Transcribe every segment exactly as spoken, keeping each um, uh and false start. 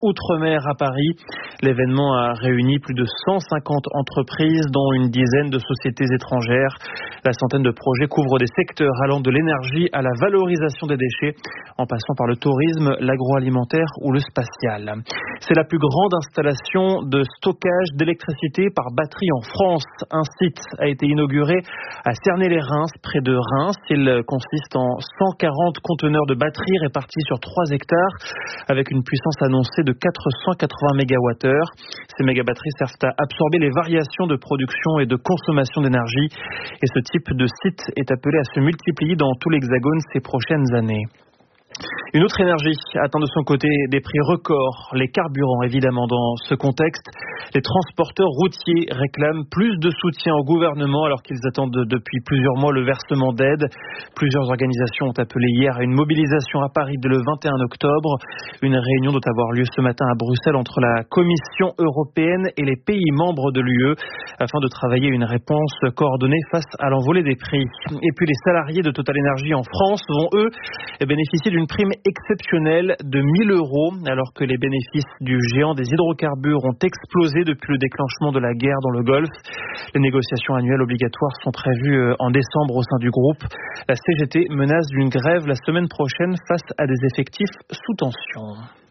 Outre-mer à Paris. L'événement a réuni plus de cent cinquante entreprises, dont une dizaine de sociétés étrangères. La centaine de projets couvrent des secteurs allant de l'énergie à la valorisation des déchets, en passant par le tourisme, l'agroalimentaire ou le spatial. C'est la plus grande installation de stockage d'électricité par batterie en France. Un site a été inauguré à Cernay-les-Reims, près de Reims. Il consiste en cent quarante conteneurs de batteries répartis sur trois hectares, avec une puissance annoncée de quatre cent quatre-vingts mégawattheures. Ces mégabatteries servent à absorber les variations de production et de consommation d'énergie. Et ce type de site est appelé à se multiplier dans tout l'Hexagone ces prochaines années. Une autre énergie atteint de son côté des prix records, les carburants évidemment. Dans ce contexte, les transporteurs routiers réclament plus de soutien au gouvernement alors qu'ils attendent depuis plusieurs mois le versement d'aides. Plusieurs organisations ont appelé hier à une mobilisation à Paris dès le vingt et un octobre. Une réunion doit avoir lieu ce matin à Bruxelles entre la Commission européenne et les pays membres de l'U E afin de travailler une réponse coordonnée face à l'envolée des prix. Et puis les salariés de Total Energy en France vont eux bénéficier d'une prime exceptionnelle de mille euros alors que les bénéfices du géant des hydrocarbures ont explosé depuis le déclenchement de la guerre dans le Golfe. Les négociations annuelles obligatoires sont prévues en décembre au sein du groupe. La C G T menace d'une grève la semaine prochaine face à des effectifs sous tension.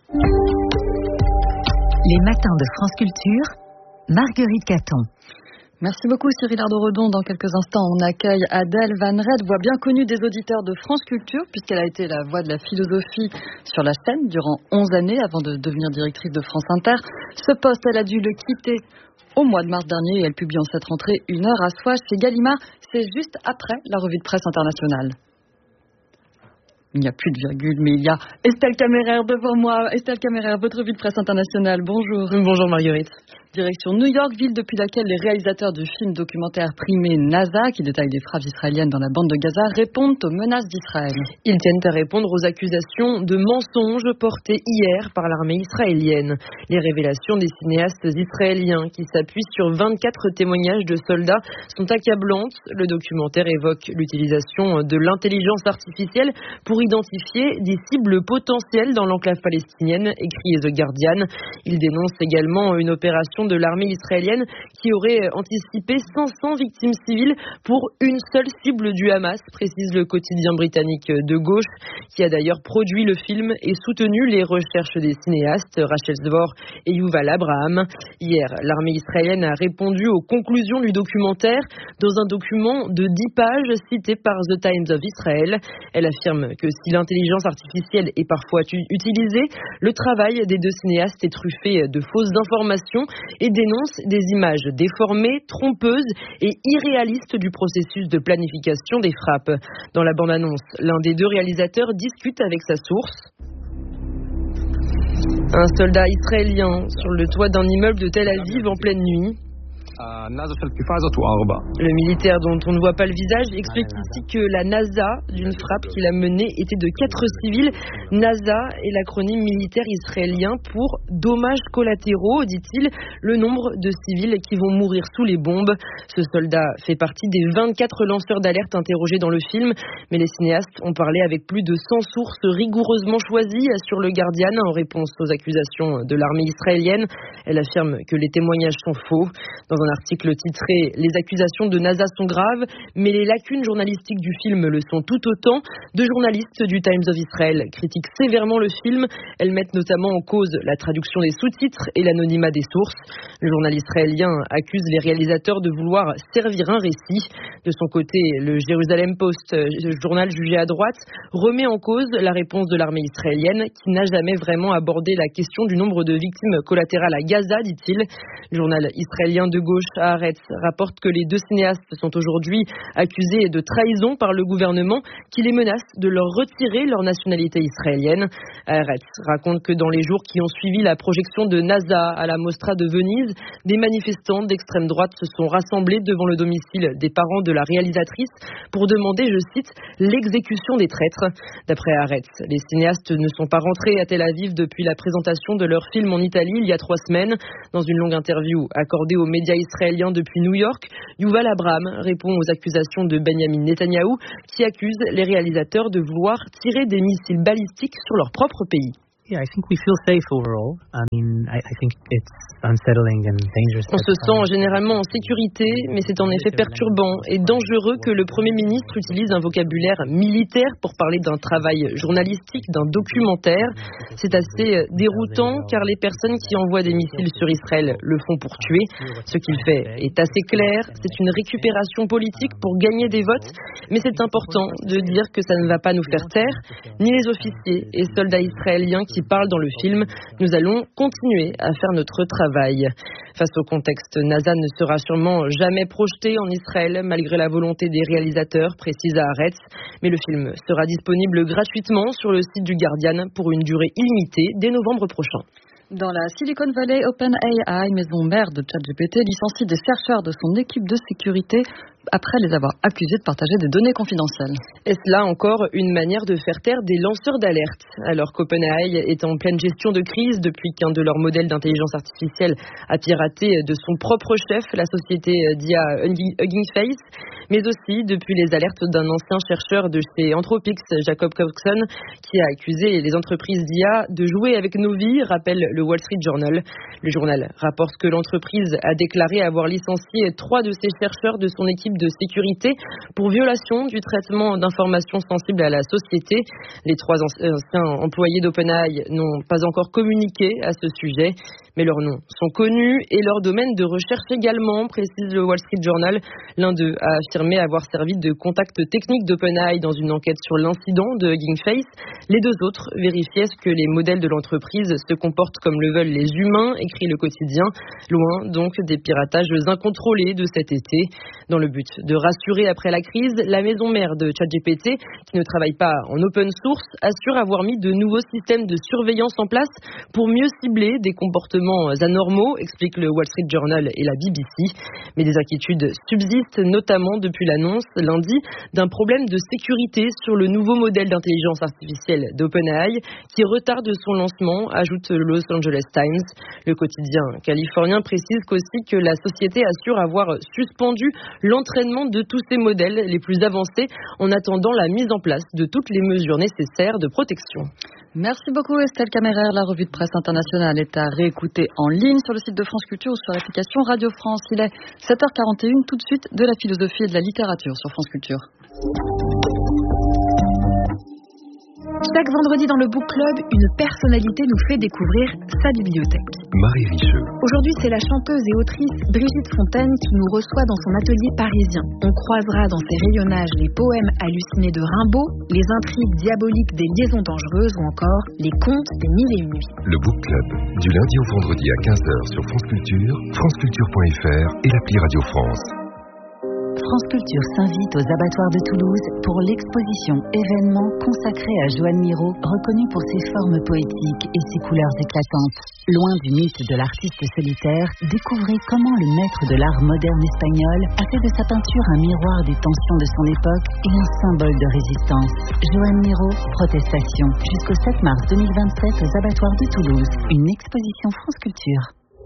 Les matins de France Culture, Marguerite Caton. Merci beaucoup Cyril Ardo-Redon. Dans quelques instants, on accueille Adèle Van Red, voix bien connue des auditeurs de France Culture, puisqu'elle a été la voix de la philosophie sur la scène durant onze années avant de devenir directrice de France Inter. Ce poste, elle a dû le quitter au mois de mars dernier et elle publie en cette rentrée Une heure à soi chez Gallimard. C'est juste après la revue de presse internationale. Il n'y a plus de virgule, mais il y a Estelle Caméraire devant moi. Estelle Caméraire, votre revue de presse internationale. Bonjour. Bonjour Marguerite. Direction New York, ville depuis laquelle les réalisateurs du film documentaire primé NASA, qui détaille les frappes israéliennes dans la bande de Gaza, répondent aux menaces d'Israël. Ils tiennent à répondre aux accusations de mensonges portées hier par l'armée israélienne. Les révélations des cinéastes israéliens qui s'appuient sur vingt-quatre témoignages de soldats sont accablantes. Le documentaire évoque l'utilisation de l'intelligence artificielle pour identifier des cibles potentielles dans l'enclave palestinienne, écrit The Guardian. Il dénonce également une opération de l'armée israélienne qui aurait anticipé cinq cents victimes civiles pour une seule cible du Hamas, précise le quotidien britannique de gauche, qui a d'ailleurs produit le film et soutenu les recherches des cinéastes Rachel Zfor et Yuval Abraham. Hier, l'armée israélienne a répondu aux conclusions du documentaire dans un document de dix pages cité par The Times of Israel. Elle affirme que si l'intelligence artificielle est parfois utilisée, le travail des deux cinéastes est truffé de fausses informations et dénonce des images déformées, trompeuses et irréalistes du processus de planification des frappes. Dans la bande-annonce, l'un des deux réalisateurs discute avec sa source. Un soldat israélien sur le toit d'un immeuble de Tel Aviv en pleine nuit. Le militaire dont on ne voit pas le visage explique ici que la NASA d'une frappe qu'il a menée était de quatre civils. NASA est l'acronyme militaire israélien pour dommages collatéraux, dit-il, le nombre de civils qui vont mourir sous les bombes. Ce soldat fait partie des vingt-quatre lanceurs d'alerte interrogés dans le film, mais les cinéastes ont parlé avec plus de cent sources rigoureusement choisies, assure le Guardian en réponse aux accusations de l'armée israélienne. Elle affirme que les témoignages sont faux. Dans un article titré « Les accusations de NASA sont graves, mais les lacunes journalistiques du film le sont tout autant », deux journalistes du Times of Israel critiquent sévèrement le film. Elles mettent notamment en cause la traduction des sous-titres et l'anonymat des sources. Le journal israélien accuse les réalisateurs de vouloir servir un récit. De son côté, le Jerusalem Post, journal jugé à droite, remet en cause la réponse de l'armée israélienne qui n'a jamais vraiment abordé la question du nombre de victimes collatérales à Gaza, dit-il. Le journal israélien de gauche, Haaretz, rapporte que les deux cinéastes sont aujourd'hui accusés de trahison par le gouvernement qui les menace de leur retirer leur nationalité israélienne. Haaretz raconte que dans les jours qui ont suivi la projection de NASA à la Mostra de Venise, des manifestants d'extrême droite se sont rassemblés devant le domicile des parents de la réalisatrice pour demander, je cite, l'exécution des traîtres. D'après Haaretz, les cinéastes ne sont pas rentrés à Tel Aviv depuis la présentation de leur film en Italie il y a trois semaines. Dans une longue interview accordée aux médias israéliens depuis New York, Yuval Abraham répond aux accusations de Benjamin Netanyahou qui accuse les réalisateurs de vouloir tirer des missiles balistiques sur leur propre pays. Yeah, I think we feel safe overall. I mean, I, I think it's unsettling and dangerous. On se sent généralement en sécurité, mais c'est en effet perturbant et dangereux que le Premier ministre utilise un vocabulaire militaire pour parler d'un travail journalistique, d'un documentaire. C'est assez déroutant car les personnes qui envoient des missiles sur Israël le font pour tuer. Ce qu'il fait est assez clair, c'est une récupération politique pour gagner des votes, mais c'est important de dire que ça ne va pas nous faire taire, ni les officiers et soldats israéliens qui parlent dans le film. Nous allons continuer à faire notre travail. Face au contexte, NASA ne sera sûrement jamais projeté en Israël malgré la volonté des réalisateurs, précise Haaretz. Mais le film sera disponible gratuitement sur le site du Guardian pour une durée illimitée dès novembre prochain. Dans la Silicon Valley, OpenAI, maison mère de ChatGPT, licencie des chercheurs de son équipe de sécurité après les avoir accusés de partager des données confidentielles. Est-ce là encore une manière de faire taire des lanceurs d'alerte? Alors qu'OpenAI est en pleine gestion de crise depuis qu'un de leurs modèles d'intelligence artificielle a piraté de son propre chef, la société d'I A Hugging Face, mais aussi depuis les alertes d'un ancien chercheur de chez Anthropics, Jacob Coxon, qui a accusé les entreprises d'I A de jouer avec nos vies, rappelle le Wall Street Journal. Le journal rapporte que l'entreprise a déclaré avoir licencié trois de ses chercheurs de son équipe de sécurité pour violation du traitement d'informations sensibles à la société. Les trois anciens employés d'OpenAI n'ont pas encore communiqué à ce sujet, mais leurs noms sont connus et leur domaine de recherche également, précise le Wall Street Journal. L'un d'eux a affirmé avoir servi de contact technique d'OpenAI dans une enquête sur l'incident de Hugging Face. Les deux autres vérifiaient ce que les modèles de l'entreprise se comportent comme le veulent les humains, écrit le quotidien, loin donc des piratages incontrôlés de cet été. Dans le but de rassurer après la crise, la maison mère de ChatGPT, qui ne travaille pas en open source, assure avoir mis de nouveaux systèmes de surveillance en place pour mieux cibler des comportements anormaux, explique le Wall Street Journal et la B B C. Mais des inquiétudes subsistent, notamment depuis l'annonce lundi d'un problème de sécurité sur le nouveau modèle d'intelligence artificielle d'OpenAI qui retarde son lancement, ajoute le Los Angeles Times. Le quotidien californien précise qu'aussi que la société assure avoir suspendu l'entraînement de tous ces modèles les plus avancés en attendant la mise en place de toutes les mesures nécessaires de protection. Merci beaucoup Estelle Caméraire. La revue de presse internationale est à réécouter en ligne sur le site de France Culture ou sur l'application Radio France. Il est sept heures quarante et une, tout de suite de la philosophie et de la littérature sur France Culture. Chaque vendredi dans le Book Club, une personnalité nous fait découvrir sa bibliothèque. Marie Richeux. Aujourd'hui, c'est la chanteuse et autrice Brigitte Fontaine qui nous reçoit dans son atelier parisien. On croisera dans ses rayonnages les poèmes hallucinés de Rimbaud, les intrigues diaboliques des liaisons dangereuses ou encore les contes des mille et une nuits. Le Book Club, du lundi au vendredi à quinze heures sur France Culture, franceculture point f r et l'appli Radio France. France Culture s'invite aux abattoirs de Toulouse pour l'exposition événement consacrée à Joan Miró, reconnue pour ses formes poétiques et ses couleurs éclatantes. Loin du mythe de l'artiste solitaire, découvrez comment le maître de l'art moderne espagnol a fait de sa peinture un miroir des tensions de son époque et un symbole de résistance. Joan Miró, Protestation, jusqu'au sept mars deux mille vingt-sept aux abattoirs de Toulouse. Une exposition France Culture.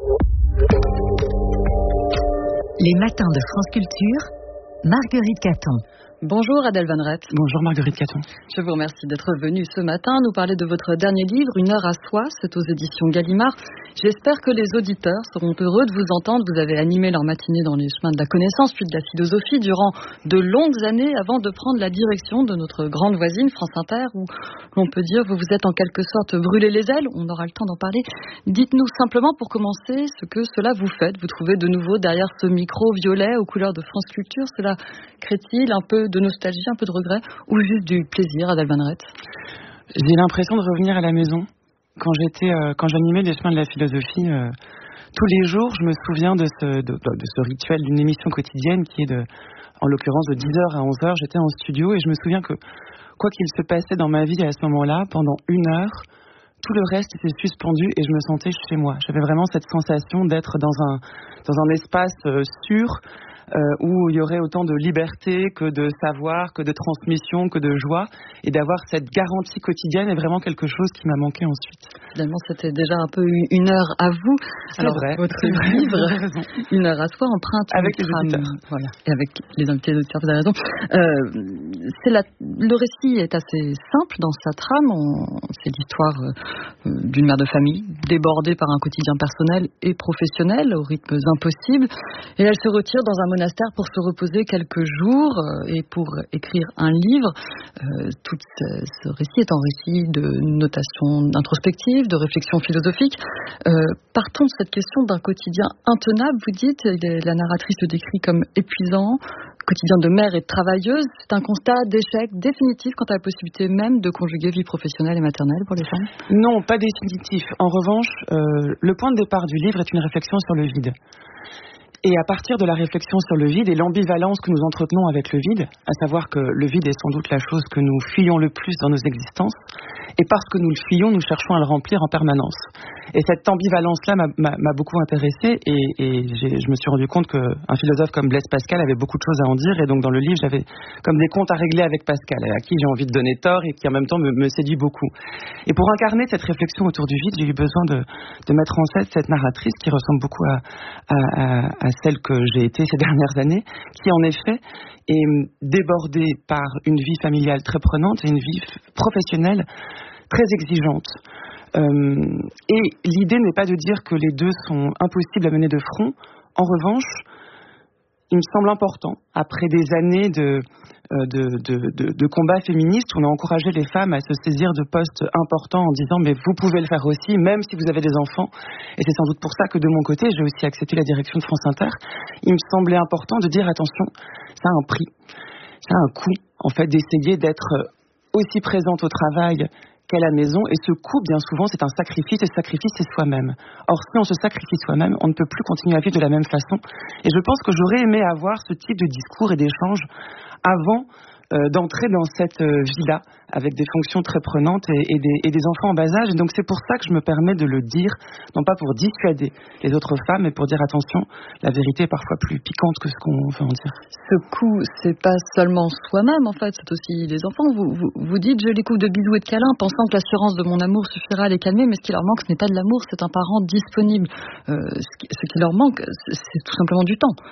Les matins de France Culture, Marguerite Caton. Bonjour Adèle Van Rett. Bonjour Marguerite Caton. Je vous remercie d'être venue ce matin nous parler de votre dernier livre, Une heure à soi, c'est aux éditions Gallimard. J'espère que les auditeurs seront heureux de vous entendre. Vous avez animé leur matinée dans les chemins de la connaissance puis de la philosophie durant de longues années avant de prendre la direction de notre grande voisine France Inter où l'on peut dire vous vous êtes en quelque sorte brûlé les ailes. On aura le temps d'en parler. Dites-nous simplement pour commencer ce que cela vous fait. Vous trouvez de nouveau derrière ce micro violet aux couleurs de France Culture. Cela crée-t-il un peu de nostalgie, un peu de regret ou juste du plaisir, Adèle Van Rett? J'ai l'impression de revenir à la maison. Quand j'étais, euh, quand j'animais les chemins de la philosophie, euh, tous les jours, je me souviens de ce, de, de ce rituel d'une émission quotidienne qui est de, en l'occurrence de dix heures à onze heures, j'étais en studio et je me souviens que quoi qu'il se passait dans ma vie à ce moment-là, pendant une heure, tout le reste était suspendu et je me sentais chez moi. J'avais vraiment cette sensation d'être dans un, dans un espace euh, sûr, euh, où il y aurait autant de liberté que de savoir, que de transmission, que de joie, et d'avoir cette garantie quotidienne est vraiment quelque chose qui m'a manqué ensuite. Finalement, c'était déjà un peu une heure à vous. C'est Alors, vrai, votre c'est vrai, livre, vous avez raison. Une heure à soi, emprunte avec une les trame, auditeurs. voilà, et avec les invités des auditeurs, vous avez raison. Euh, c'est la, le récit est assez simple dans sa trame. On, c'est l'histoire euh, d'une mère de famille débordée par un quotidien personnel et professionnel aux rythmes impossibles, et elle se retire dans un monastère pour se reposer quelques jours euh, et pour écrire un livre. Euh, tout ce, ce récit est un récit de notation introspective, de réflexion philosophique. Euh, partons de cette question d'un quotidien intenable. Vous dites, la narratrice le décrit comme épuisant, quotidien de mère et de travailleuse. C'est un constat d'échec définitif quant à la possibilité même de conjuguer vie professionnelle et maternelle pour les femmes? Non, pas définitif. En revanche, euh, le point de départ du livre est une réflexion sur le vide. Et à partir de la réflexion sur le vide et l'ambivalence que nous entretenons avec le vide, à savoir que le vide est sans doute la chose que nous fuyons le plus dans nos existences, et parce que nous le fuyons, nous cherchons à le remplir en permanence. Et cette ambivalence-là m'a, m'a, m'a beaucoup intéressée, et, et j'ai, je me suis rendu compte qu'un philosophe comme Blaise Pascal avait beaucoup de choses à en dire, et donc dans le livre, j'avais comme des comptes à régler avec Pascal, à qui j'ai envie de donner tort et qui en même temps me, me séduit beaucoup. Et pour incarner cette réflexion autour du vide, j'ai eu besoin de, de mettre en scène cette narratrice qui ressemble beaucoup à, à, à, à celle que j'ai été ces dernières années, qui en effet est débordée par une vie familiale très prenante et une vie professionnelle très exigeante. Euh, et l'idée n'est pas de dire que les deux sont impossibles à mener de front. En revanche, il me semble important, après des années de, de, de, de, de combats féministes, où on a encouragé les femmes à se saisir de postes importants en disant « mais vous pouvez le faire aussi, même si vous avez des enfants ». Et c'est sans doute pour ça que de mon côté, j'ai aussi accepté la direction de France Inter. Il me semblait important de dire « attention, ça a un prix, ça a un coût, en fait, d'essayer d'être aussi présente au travail qu'à la maison, et ce coût, bien souvent, c'est un sacrifice, et ce sacrifice, c'est soi-même. Or, si on se sacrifie soi-même, on ne peut plus continuer à vivre de la même façon. Et je pense que j'aurais aimé avoir ce type de discours et d'échange avant euh, d'entrer dans cette euh, vie-là, avec des fonctions très prenantes et, et, des, et des enfants en bas âge. Et donc, c'est pour ça que je me permets de le dire, non pas pour dissuader les autres femmes, mais pour dire attention, la vérité est parfois plus piquante que ce qu'on veut en dire. Ce coup, c'est pas seulement soi-même, en fait, c'est aussi les enfants. Vous, vous, vous dites, je les couvre de bisous et de câlins, pensant que l'assurance de mon amour suffira à les calmer, mais ce qui leur manque, ce n'est pas de l'amour, c'est un parent disponible. Euh, ce, qui, ce qui leur manque, c'est, c'est tout simplement du temps.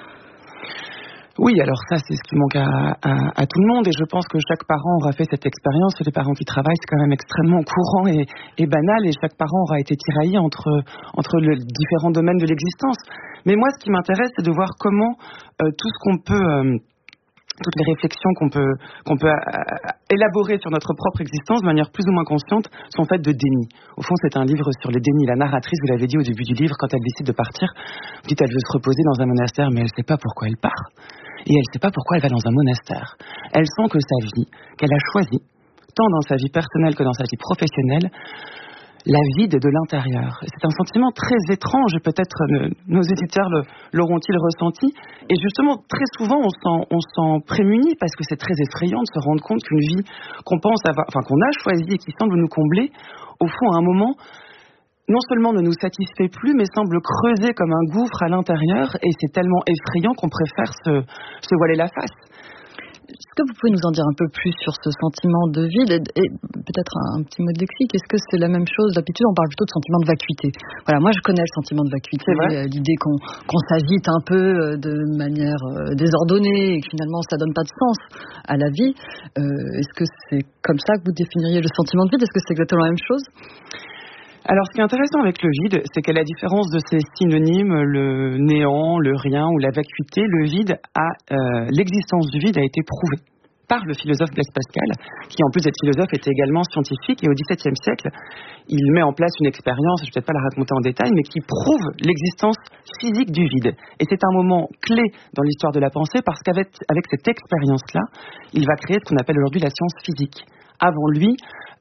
Oui, alors ça, c'est ce qui manque à, à, à tout le monde, et je pense que chaque parent aura fait cette expérience. Les parents qui travaillent, c'est quand même extrêmement courant et, et banal, et chaque parent aura été tiraillé entre, entre les différents domaines de l'existence. Mais moi, ce qui m'intéresse, c'est de voir comment euh, tout ce qu'on peut... Euh, toutes les réflexions qu'on peut, qu'on peut euh, élaborer sur notre propre existence de manière plus ou moins consciente sont faites de déni. Au fond, c'est un livre sur les dénis. La narratrice, vous l'avez dit au début du livre, quand elle décide de partir, vous dites elle veut se reposer dans un monastère, mais elle ne sait pas pourquoi elle part. Et elle ne sait pas pourquoi elle va dans un monastère. Elle sent que sa vie, qu'elle a choisie, tant dans sa vie personnelle que dans sa vie professionnelle, la vide de l'intérieur. C'est un sentiment très étrange, et peut-être euh, nos éditeurs le, l'auront-ils ressenti. Et justement, très souvent, on s'en, on s'en prémunit parce que c'est très effrayant de se rendre compte qu'une vie qu'on pense avoir, enfin qu'on a choisie et qui semble nous combler, au fond, à un moment, non seulement ne nous satisfait plus, mais semble creuser comme un gouffre à l'intérieur. Et c'est tellement effrayant qu'on préfère se, se voiler la face. Est-ce que vous pouvez nous en dire un peu plus sur ce sentiment de vide et, et peut-être un, un petit mot de lexique? Est-ce que c'est la même chose? D'habitude, on parle plutôt de sentiment de vacuité. Voilà, moi je connais le sentiment de vacuité, euh, l'idée qu'on, qu'on s'agite un peu euh, de manière euh, désordonnée et que finalement ça donne pas de sens à la vie. Euh, est-ce que c'est comme ça que vous définiriez le sentiment de vide? Est-ce que c'est exactement la même chose? Alors, ce qui est intéressant avec le vide, c'est qu'à la différence de ses synonymes, le néant, le rien ou la vacuité, le vide a, euh, l'existence du vide a été prouvée par le philosophe Blaise Pascal, qui en plus d'être philosophe était également scientifique, et au dix-septième siècle, il met en place une expérience, je ne vais peut-être pas la raconter en détail, mais qui prouve l'existence physique du vide. Et c'est un moment clé dans l'histoire de la pensée, parce qu'avec avec cette expérience-là, il va créer ce qu'on appelle aujourd'hui la science physique. Avant lui,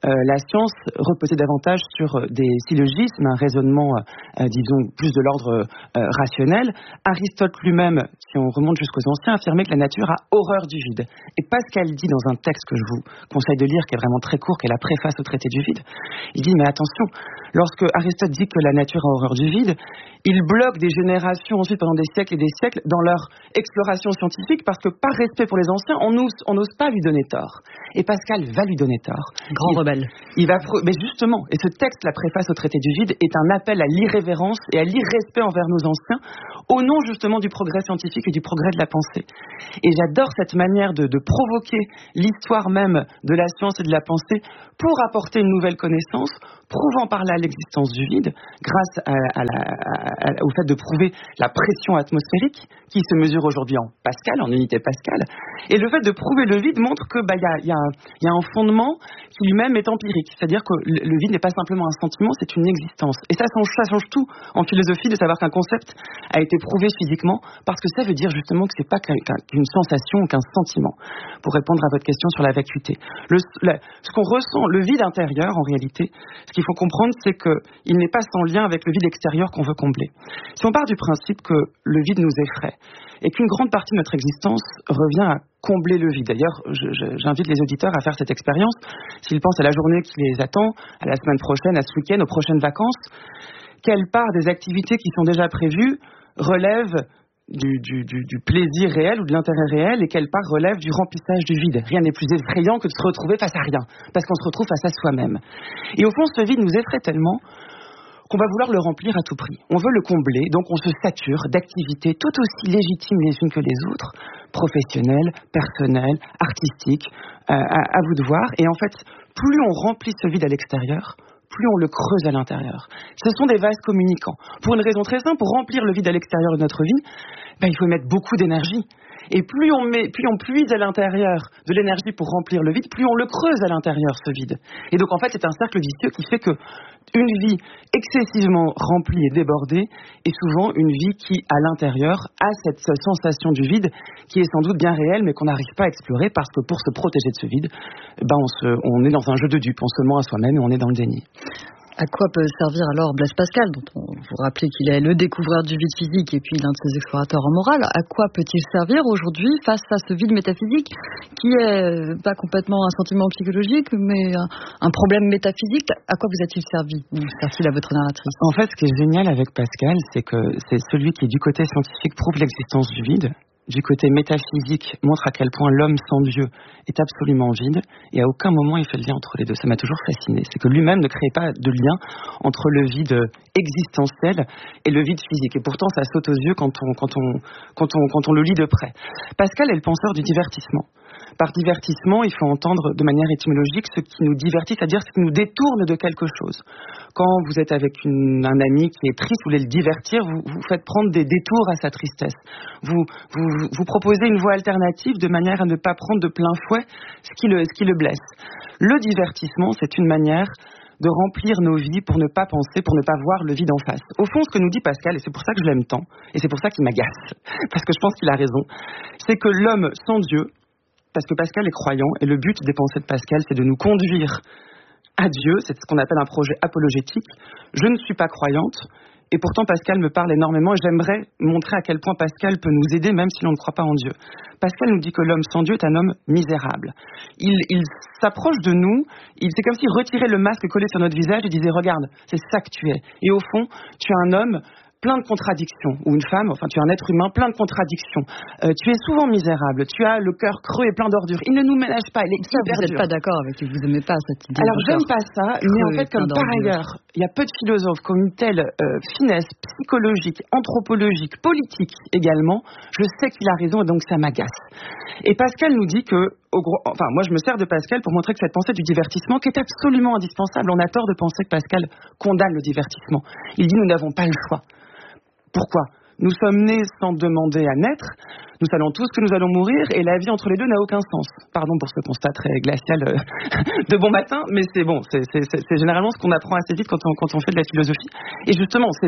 euh, la science reposait davantage sur des syllogismes, un raisonnement, euh, disons, plus de l'ordre euh, rationnel. Aristote lui-même, si on remonte jusqu'aux anciens, affirmait que la nature a horreur du vide. Et Pascal dit dans un texte que je vous conseille de lire, qui est vraiment très court, qui est la préface au traité du vide, il dit, mais attention, lorsque Aristote dit que la nature a horreur du vide, il bloque des générations ensuite pendant des siècles et des siècles dans leur exploration scientifique, parce que par respect pour les anciens, on n'ose, on n'ose pas lui donner tort. Et Pascal va lui donner tort. Grand il, rebelle. Il va, mais justement, et ce texte, la préface au traité du vide, est un appel à l'irrévérence et à l'irrespect envers nos anciens, au nom justement du progrès scientifique et du progrès de la pensée. Et j'adore cette manière de, de provoquer l'histoire même de la science et de la pensée pour apporter une nouvelle connaissance, prouvant par là l'existence du vide, grâce à, à la, à, à, au fait de prouver la pression atmosphérique qui se mesure aujourd'hui en Pascal, en unité Pascal. Et le fait de prouver le vide montre que bah, y a, y a, y a un fondement qui lui-même est empirique. C'est-à-dire que le, le vide n'est pas simplement un sentiment, c'est une existence. Et ça change, ça change tout en philosophie de savoir qu'un concept a été prouvé physiquement, parce que ça veut dire justement que c'est pas qu'une sensation ou qu'un sentiment. Pour répondre à votre question sur la vacuité. Le, la, ce qu'on ressent, le vide intérieur en réalité, ce qu'il faut comprendre, c'est qu'il n'est pas sans lien avec le vide extérieur qu'on veut combler. Si on part du principe que le vide nous effraie, et qu'une grande partie de notre existence revient à combler le vide. D'ailleurs, je, je, j'invite les auditeurs à faire cette expérience. S'ils pensent à la journée qui les attend, à la semaine prochaine, à ce week-end, aux prochaines vacances, quelle part des activités qui sont déjà prévues relève du, du, du, du plaisir réel ou de l'intérêt réel, et quelle part relève du remplissage du vide. Rien n'est plus effrayant que de se retrouver face à rien, parce qu'on se retrouve face à soi-même. Et au fond, ce vide nous effraie tellement qu'on va vouloir le remplir à tout prix. On veut le combler, donc on se sature d'activités tout aussi légitimes les unes que les autres, professionnelles, personnelles, artistiques, euh, à, à vous de voir. Et en fait, plus on remplit ce vide à l'extérieur, plus on le creuse à l'intérieur. Ce sont des vases communicants. Pour une raison très simple, pour remplir le vide à l'extérieur de notre vie, ben, il faut mettre beaucoup d'énergie. Et plus on, met, plus on puise à l'intérieur de l'énergie pour remplir le vide, plus on le creuse à l'intérieur, ce vide. Et donc en fait, c'est un cercle vicieux qui fait que une vie excessivement remplie et débordée est souvent une vie qui, à l'intérieur, a cette sensation du vide qui est sans doute bien réelle, mais qu'on n'arrive pas à explorer, parce que pour se protéger de ce vide, ben on, se, on est dans un jeu de dupes, on se ment à soi-même et on est dans le déni. À quoi peut servir alors Blaise Pascal, dont on vous rappelez qu'il est le découvreur du vide physique et puis l'un de ses explorateurs en morale? À quoi peut-il servir aujourd'hui face à ce vide métaphysique qui est pas complètement un sentiment psychologique, mais un, un problème métaphysique? À quoi vous a-t-il servi, ou sert-il à votre narratrice? En fait, ce qui est génial avec Pascal, c'est que c'est celui qui, du côté scientifique, prouve l'existence du vide. Du côté métaphysique, montre à quel point l'homme sans Dieu est absolument vide, et à aucun moment il fait le lien entre les deux. Ça m'a toujours fasciné. C'est que lui-même ne crée pas de lien entre le vide existentiel et le vide physique. Et pourtant, ça saute aux yeux quand on, quand on, quand on, quand on le lit de près. Pascal est le penseur du divertissement. Par divertissement, il faut entendre de manière étymologique ce qui nous divertit, c'est-à-dire ce qui nous détourne de quelque chose. Quand vous êtes avec une, un ami qui est triste, vous voulez le divertir, vous, vous faites prendre des détours à sa tristesse. Vous, vous, vous proposez une voie alternative de manière à ne pas prendre de plein fouet ce qui le, ce qui le blesse. Le divertissement, c'est une manière de remplir nos vies pour ne pas penser, pour ne pas voir le vide en face. Au fond, ce que nous dit Pascal, et c'est pour ça que je l'aime tant, et c'est pour ça qu'il m'agace, parce que je pense qu'il a raison, c'est que l'homme sans Dieu, parce que Pascal est croyant, et le but des pensées de Pascal, c'est de nous conduire à Dieu, c'est ce qu'on appelle un projet apologétique. Je ne suis pas croyante, et pourtant Pascal me parle énormément, et j'aimerais montrer à quel point Pascal peut nous aider, même si l'on ne croit pas en Dieu. Pascal nous dit que l'homme sans Dieu est un homme misérable. Il, il s'approche de nous, il, c'est comme s'il retirait le masque collé sur notre visage et disait « Regarde, c'est ça que tu es. Et au fond, tu es un homme plein de contradictions, ou une femme, enfin tu es un être humain plein de contradictions. Euh, tu es souvent misérable, tu as le cœur creux et plein d'ordures. Il ne nous ménage pas, il est ça, hyper vous n'êtes pas d'accord avec lui, vous n'aimez pas cette idée. Alors j'aime pas ça, mais en fait comme par ailleurs, il y a peu de philosophes qui ont une telle euh, finesse psychologique, anthropologique, politique également, je sais qu'il a raison et donc ça m'agace. Et Pascal nous dit que, au gros, enfin moi je me sers de Pascal pour montrer que cette pensée du divertissement, qui est absolument indispensable, on a tort de penser que Pascal condamne le divertissement. Il dit nous n'avons pas le choix. Pourquoi ? Nous sommes nés sans demander à naître, nous savons tous que nous allons mourir et la vie entre les deux n'a aucun sens. Pardon pour ce constat très glacial euh, de bon matin, mais c'est bon, c'est, c'est, c'est, c'est généralement ce qu'on apprend assez vite quand on, quand on fait de la philosophie. Et justement, c'est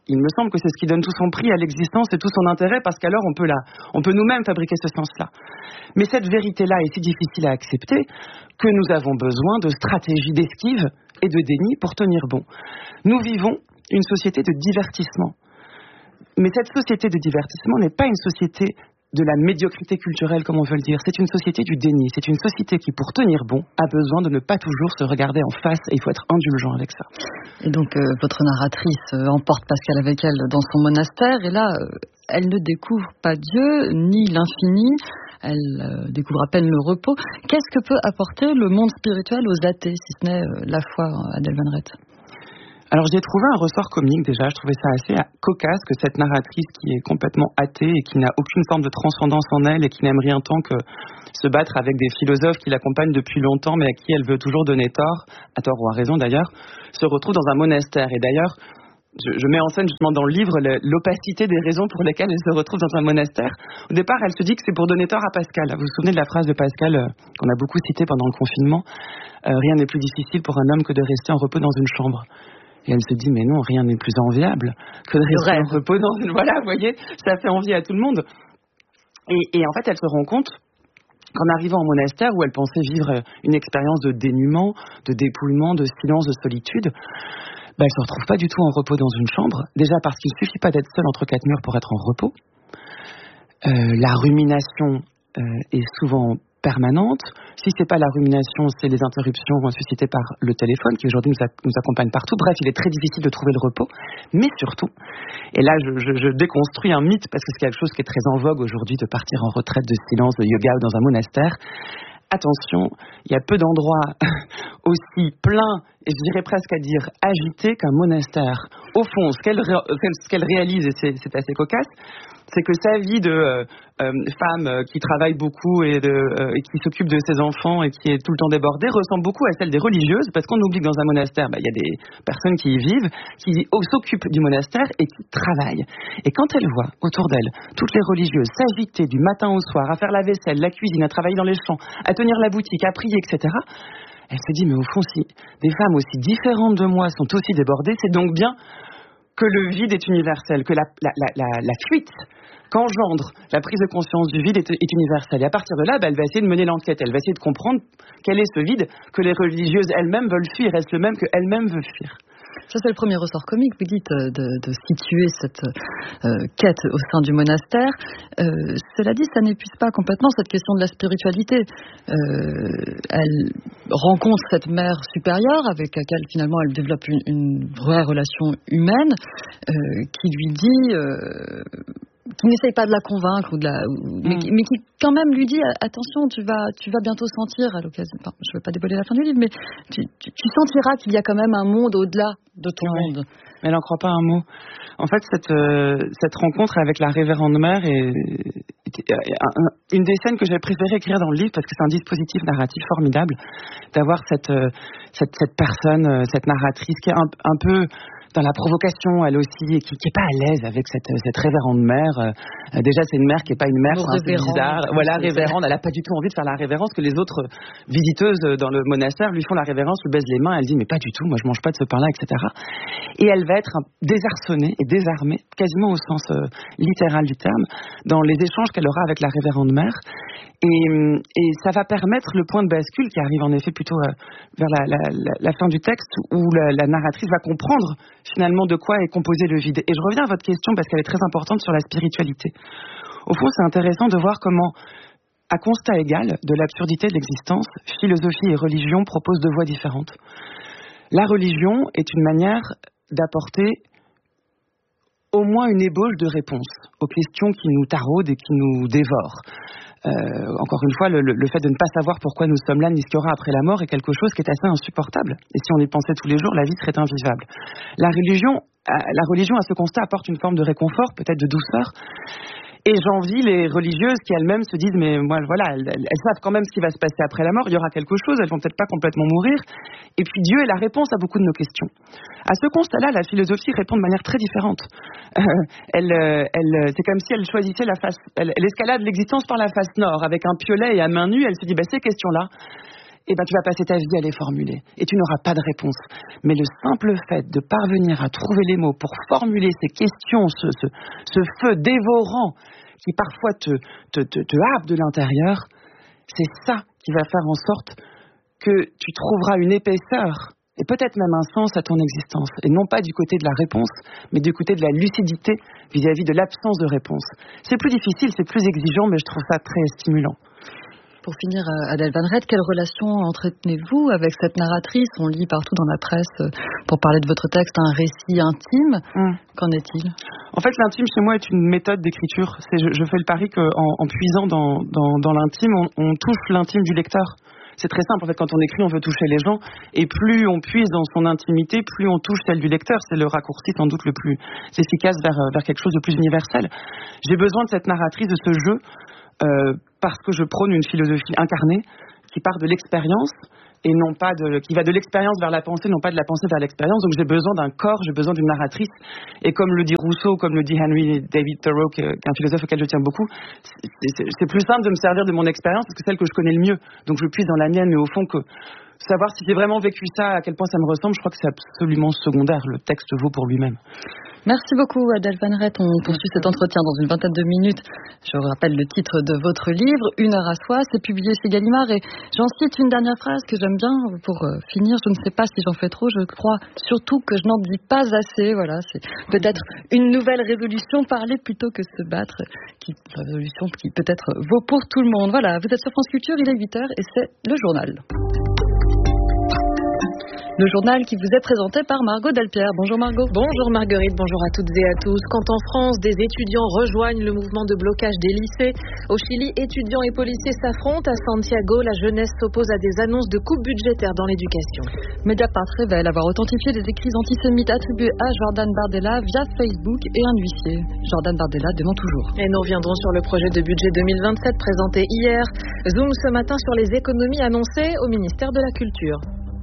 il me semble que c'est ce qui donne tout son prix à l'existence et tout son intérêt, parce qu'alors on peut, la, on peut nous-mêmes fabriquer ce sens-là. Mais cette vérité-là est si difficile à accepter que nous avons besoin de stratégies d'esquive et de déni pour tenir bon. Nous vivons une société de divertissement. Mais cette société de divertissement n'est pas une société de la médiocrité culturelle, comme on veut le dire. C'est une société du déni. C'est une société qui, pour tenir bon, a besoin de ne pas toujours se regarder en face, et il faut être indulgent avec ça. Et donc, euh, votre narratrice euh, emporte Pascal avec elle dans son monastère, et là, euh, elle ne découvre pas Dieu, ni l'infini, elle euh, découvre à peine le repos. Qu'est-ce que peut apporter le monde spirituel aux athées, si ce n'est euh, la foi, Adèle Van Rett ? Alors j'ai trouvé un ressort comique déjà, je trouvais ça assez cocasse que cette narratrice qui est complètement athée et qui n'a aucune forme de transcendance en elle et qui n'aime rien tant que se battre avec des philosophes qui l'accompagnent depuis longtemps mais à qui elle veut toujours donner tort, à tort ou à raison d'ailleurs, se retrouve dans un monastère. Et d'ailleurs, je, je mets en scène justement dans le livre le, l'opacité des raisons pour lesquelles elle se retrouve dans un monastère. Au départ, elle se dit que c'est pour donner tort à Pascal. Vous vous souvenez de la phrase de Pascal euh, qu'on a beaucoup citée pendant le confinement, euh, rien n'est plus difficile pour un homme que de rester en repos dans une chambre. Et elle se dit, mais non, rien n'est plus enviable que de rester en repos dans une... Voilà, vous voyez, ça fait envie à tout le monde. Et, et en fait, elle se rend compte qu'en arrivant au monastère, où elle pensait vivre une expérience de dénuement, de dépouillement, de silence, de solitude, bah, elle ne se retrouve pas du tout en repos dans une chambre. Déjà parce qu'il ne suffit pas d'être seule entre quatre murs pour être en repos. Euh, la rumination euh, est souvent permanente. Si c'est pas la rumination, c'est les interruptions suscitées par le téléphone qui aujourd'hui nous, a, nous accompagne partout. Bref, il est très difficile de trouver le repos. Mais surtout, et là je, je, je déconstruis un mythe parce que c'est quelque chose qui est très en vogue aujourd'hui de partir en retraite de silence, de yoga ou dans un monastère. Attention, il y a peu d'endroits aussi pleins, et je dirais presque à dire agités qu'un monastère. Au fond, ce qu'elle, ré, ce qu'elle réalise, et c'est, c'est assez cocasse, c'est que sa vie de euh, euh, femme qui travaille beaucoup et, de, euh, et qui s'occupe de ses enfants et qui est tout le temps débordée ressemble beaucoup à celle des religieuses, parce qu'on oublie que dans un monastère, bah, y a des personnes qui y vivent, qui s'occupent du monastère et qui travaillent. Et quand elle voit autour d'elle toutes les religieuses s'agiter du matin au soir, à faire la vaisselle, la cuisine, à travailler dans les champs, à tenir la boutique, à prier, et cetera, elle se dit, mais au fond, si des femmes aussi différentes de moi sont aussi débordées, c'est donc bien que le vide est universel, que la, la, la, la, la fuite qu'engendre la prise de conscience du vide est, est universelle. Et à partir de là, bah, elle va essayer de mener l'enquête, elle va essayer de comprendre quel est ce vide que les religieuses elles-mêmes veulent fuir, est-ce le même qu'elles-mêmes veulent fuir. Ça, c'est le premier ressort comique, vous dites, de, de situer cette euh, quête au sein du monastère. Euh, cela dit, ça n'épuise pas complètement cette question de la spiritualité. Euh, elle rencontre cette mère supérieure avec laquelle, finalement, elle développe une, une vraie relation humaine euh, qui lui dit... Euh, qui n'essaye pas de la convaincre ou de la, ou, mm. mais, qui, mais qui quand même lui dit attention, tu vas, tu vas bientôt sentir à l'occasion. Enfin, je ne veux pas dévoiler la fin du livre, mais tu, tu, tu sentiras qu'il y a quand même un monde au-delà de ton oui. monde. Mais elle n'en croit pas un mot. En fait, cette, euh, cette rencontre avec la révérende mère est, est, est, est un, une des scènes que j'ai préféré écrire dans le livre parce que c'est un dispositif narratif formidable d'avoir cette, euh, cette, cette personne, euh, cette narratrice qui est un, un peu dans la provocation, elle aussi, et qui n'est pas à l'aise avec cette, cette révérende mère. Euh, déjà, c'est une mère qui n'est pas une mère, c'est un peu bizarre. Voilà, révérende, elle n'a pas du tout envie de faire la révérence, que les autres visiteuses dans le monastère lui font la révérence, lui baisent les mains, elle dit, mais pas du tout, moi je mange pas de ce pain-là, et cetera. Et elle va être désarçonnée et désarmée, quasiment au sens euh, littéral du terme, dans les échanges qu'elle aura avec la révérende mère. Et, et ça va permettre le point de bascule qui arrive en effet plutôt euh, vers la, la, la, la fin du texte où la, la narratrice va comprendre finalement de quoi est composé le vide. Et je reviens à votre question parce qu'elle est très importante sur la spiritualité. Au fond, c'est intéressant de voir comment, à constat égal de l'absurdité de l'existence, philosophie et religion proposent deux voies différentes. La religion est une manière d'apporter au moins une ébauche de réponse aux questions qui nous taraudent et qui nous dévorent. Euh, encore une fois, le, le fait de ne pas savoir pourquoi nous sommes là ni ce qu'il y aura après la mort est quelque chose qui est assez insupportable. Et si on y pensait tous les jours, la vie serait invivable. La religion, la religion à ce constat apporte une forme de réconfort, peut-être de douceur. Et j'envie les religieuses qui elles-mêmes se disent mais moi voilà, elles, elles savent quand même ce qui va se passer après la mort, il y aura quelque chose, elles vont peut-être pas complètement mourir. Et puis Dieu est la réponse à beaucoup de nos questions. À ce constat-là, la philosophie répond de manière très différente. Euh, elle, elle, c'est comme si elle choisissait la face, elle, elle escalade l'existence par la face nord avec un piolet et à main nue. Elle se dit bah ces questions-là, eh ben, tu vas passer ta vie à les formuler et tu n'auras pas de réponse. Mais le simple fait de parvenir à trouver les mots pour formuler ces questions, ce, ce, ce feu dévorant qui parfois te, te, te, te happe de l'intérieur, c'est ça qui va faire en sorte que tu trouveras une épaisseur et peut-être même un sens à ton existence. Et non pas du côté de la réponse, mais du côté de la lucidité vis-à-vis de l'absence de réponse. C'est plus difficile, c'est plus exigeant, mais je trouve ça très stimulant. Pour finir, Adèle Van Rett, quelle relation entretenez-vous avec cette narratrice? On lit partout dans la presse, pour parler de votre texte, un récit intime. Mmh. Qu'en est-il? En fait, l'intime, chez moi, est une méthode d'écriture. C'est, je, je fais le pari qu'en en puisant dans, dans, dans l'intime, on, on touche l'intime du lecteur. C'est très simple, en fait, quand on écrit, on veut toucher les gens, et plus on puise dans son intimité, plus on touche celle du lecteur. C'est le raccourci sans doute le plus efficace vers, vers quelque chose de plus universel. J'ai besoin de cette narratrice, de ce jeu, euh, parce que je prône une philosophie incarnée qui part de l'expérience et non pas de, qui va de l'expérience vers la pensée, non pas de la pensée vers l'expérience. Donc j'ai besoin d'un corps, j'ai besoin d'une narratrice. Et comme le dit Rousseau, comme le dit Henry David Thoreau, qui est un philosophe auquel je tiens beaucoup, c'est, c'est, c'est plus simple de me servir de mon expérience parce que c'est celle que je connais le mieux. Donc je puise dans la mienne, mais au fond que savoir si j'ai vraiment vécu ça, à quel point ça me ressemble, je crois que c'est absolument secondaire. Le texte vaut pour lui-même. Merci beaucoup Adèle Van Rett. On poursuit cet entretien dans une vingtaine de minutes. Je vous rappelle le titre de votre livre, Une heure à soi. C'est publié chez Gallimard et j'en cite une dernière phrase que j'aime bien pour finir. Je ne sais pas si j'en fais trop. Je crois surtout que je n'en dis pas assez. Voilà, c'est peut-être une nouvelle résolution, parler plutôt que se battre. Qui, résolution qui peut-être vaut pour tout le monde. Voilà, vous êtes sur France Culture, il est huit heures et c'est le journal. Le journal qui vous est présenté par Margot Delpierre. Bonjour Margot. Bonjour Marguerite, bonjour à toutes et à tous. Quand en France, des étudiants rejoignent le mouvement de blocage des lycées, au Chili, étudiants et policiers s'affrontent. À Santiago, la jeunesse s'oppose à des annonces de coupes budgétaires dans l'éducation. Mediapart révèle avoir authentifié des écrits antisémites attribués à Jordan Bardella via Facebook et un huissier. Jordan Bardella dément toujours. Et nous reviendrons sur le projet de budget deux mille vingt-sept présenté hier. Zoom ce matin sur les économies annoncées au ministère de la Culture.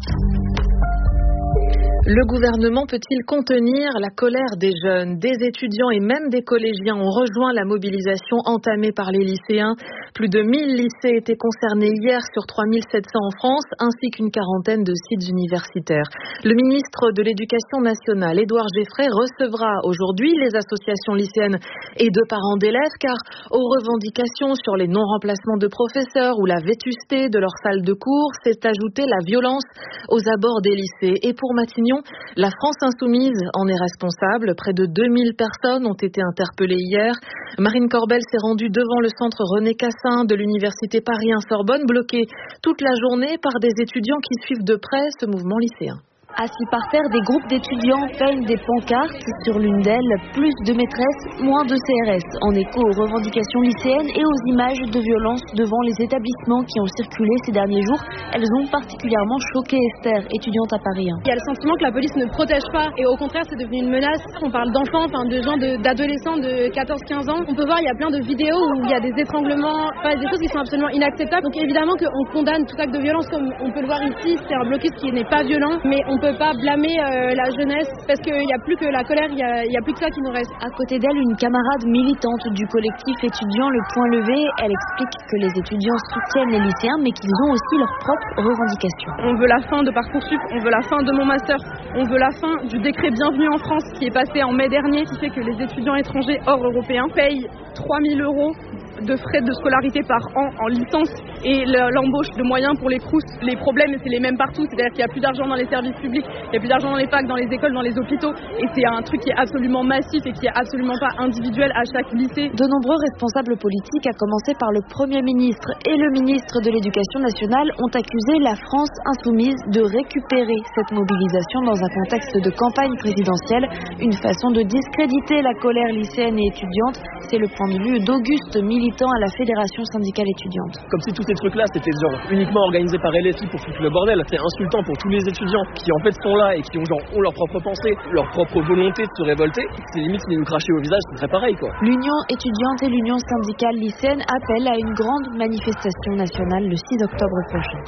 Le gouvernement peut-il contenir la colère des jeunes, des étudiants et même des collégiens ont rejoint la mobilisation entamée par les lycéens. Plus de mille lycées étaient concernés hier sur trois mille sept cents en France, ainsi qu'une quarantaine de sites universitaires. Le ministre de l'Éducation nationale, Édouard Geffray, recevra aujourd'hui les associations lycéennes et de parents d'élèves, car aux revendications sur les non-remplacements de professeurs ou la vétusté de leurs salles de cours s'est ajoutée la violence aux abords des lycées. Et pour Matignon, la France insoumise en est responsable. Près de deux mille personnes ont été interpellées hier. Marine Corbel s'est rendue devant le centre René Cassin de l'université Paris un Sorbonne, bloquée toute la journée par des étudiants qui suivent de près ce mouvement lycéen. Assis par terre, des groupes d'étudiants peignent des pancartes. Sur l'une d'elles, plus de maîtresses, moins de C R S, en écho aux revendications lycéennes et aux images de violence devant les établissements qui ont circulé ces derniers jours. Elles ont particulièrement choqué Esther, étudiante à Paris un. Il y a le sentiment que la police ne protège pas et au contraire c'est devenu une menace. On parle d'enfants, enfin de gens, de, d'adolescents de quatorze quinze ans. On peut voir, il y a plein de vidéos où il y a des étranglements, enfin, des choses qui sont absolument inacceptables. Donc évidemment qu'on condamne tout acte de violence comme on peut le voir ici. C'est un blocus qui n'est pas violent, mais on ne peut pas blâmer euh, la jeunesse parce qu'il n'y a plus que la colère, il n'y a, a plus que ça qui nous reste. À côté d'elle, une camarade militante du collectif étudiant Le Point Levé. Elle explique que les étudiants soutiennent les lycéens mais qu'ils ont aussi leurs propres revendications. On veut la fin de Parcoursup, on veut la fin de mon master, on veut la fin du décret Bienvenue en France qui est passé en mai dernier, qui fait que les étudiants étrangers hors européens payent trois mille euros de frais de scolarité par an en licence et l'embauche de moyens pour les Crous. Les problèmes, c'est les mêmes partout, c'est-à-dire qu'il n'y a plus d'argent dans les services publics, il n'y a plus d'argent dans les facs, dans les écoles, dans les hôpitaux, et c'est un truc qui est absolument massif et qui est absolument pas individuel à chaque lycée. De nombreux responsables politiques, à commencer par le Premier ministre et le ministre de l'Éducation nationale, ont accusé la France insoumise de récupérer cette mobilisation dans un contexte de campagne présidentielle, une façon de discréditer la colère lycéenne et étudiante. C'est le point de vue d'Auguste, militant à la Fédération syndicale étudiante. Comme si tous ces trucs-là, c'était genre uniquement organisé par L F I pour foutre le bordel. C'est insultant pour tous les étudiants qui en fait sont là et qui ont genre ont leur propre pensée, leur propre volonté de se révolter. C'est limite si nous cracher au visage, ce serait pareil quoi. L'Union étudiante et l'Union syndicale lycéenne appellent à une grande manifestation nationale le six octobre prochain.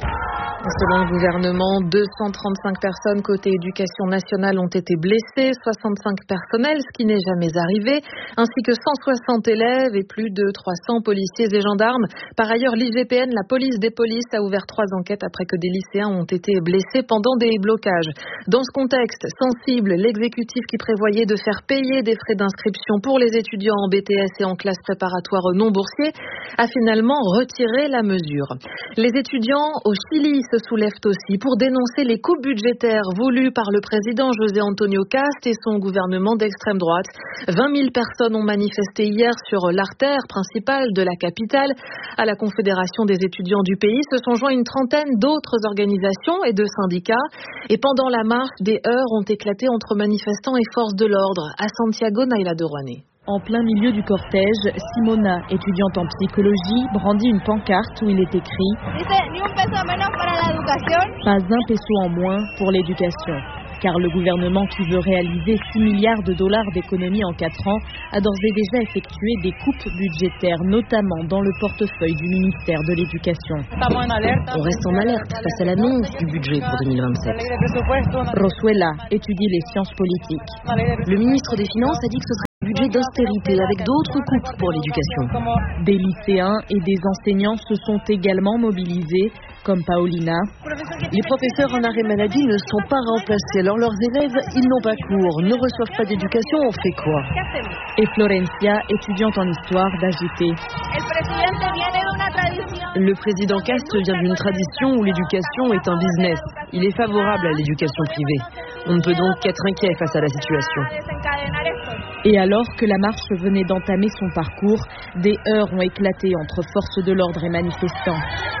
Selon le gouvernement, deux cent trente-cinq personnes côté éducation nationale ont été blessées, soixante-cinq personnels, ce qui n'est jamais arrivé, ainsi que cent soixante élèves et plus de trois cents policiers et gendarmes. Par ailleurs, l'I G P N, la police des polices, a ouvert trois enquêtes après que des lycéens ont été blessés pendant des blocages. Dans ce contexte sensible, l'exécutif qui prévoyait de faire payer des frais d'inscription pour les étudiants en B T S et en classe préparatoire non boursiers a finalement retiré la mesure. Les étudiants au Chili se soulèvent aussi pour dénoncer les coupes budgétaires voulues par le président José Antonio Cast et son gouvernement d'extrême droite. vingt mille personnes ont manifesté hier sur l'artère principale de la capitale. À la Confédération des étudiants du pays se sont joints une trentaine d'autres organisations et de syndicats. Et pendant la marche, des heurts ont éclaté entre manifestants et forces de l'ordre. À Santiago, Naïla de Rouanet. En plein milieu du cortège, Simona, étudiante en psychologie, brandit une pancarte où il est écrit « Pas un peso en moins pour l'éducation ». Car le gouvernement qui veut réaliser six milliards de dollars d'économies en quatre ans a d'ores et déjà effectué des coupes budgétaires, notamment dans le portefeuille du ministère de l'Éducation. On reste en alerte face à l'annonce du budget pour deux mille vingt-sept. Rosuela étudie les sciences politiques. Le ministre des Finances a dit que ce serait un budget d'austérité avec d'autres coupes pour l'éducation. Des lycéens et des enseignants se sont également mobilisés, comme Paulina. Les professeurs en arrêt maladie ne sont pas remplacés. Alors leurs élèves, ils n'ont pas cours, ne reçoivent pas d'éducation, on fait quoi? Et Florencia, étudiante en histoire d'A G T. Le président Cast vient d'une tradition où l'éducation est un business. Il est favorable à l'éducation privée. On ne peut donc qu'être inquiet face à la situation. Et alors que la marche venait d'entamer son parcours, des heurts ont éclaté entre forces de l'ordre et manifestants.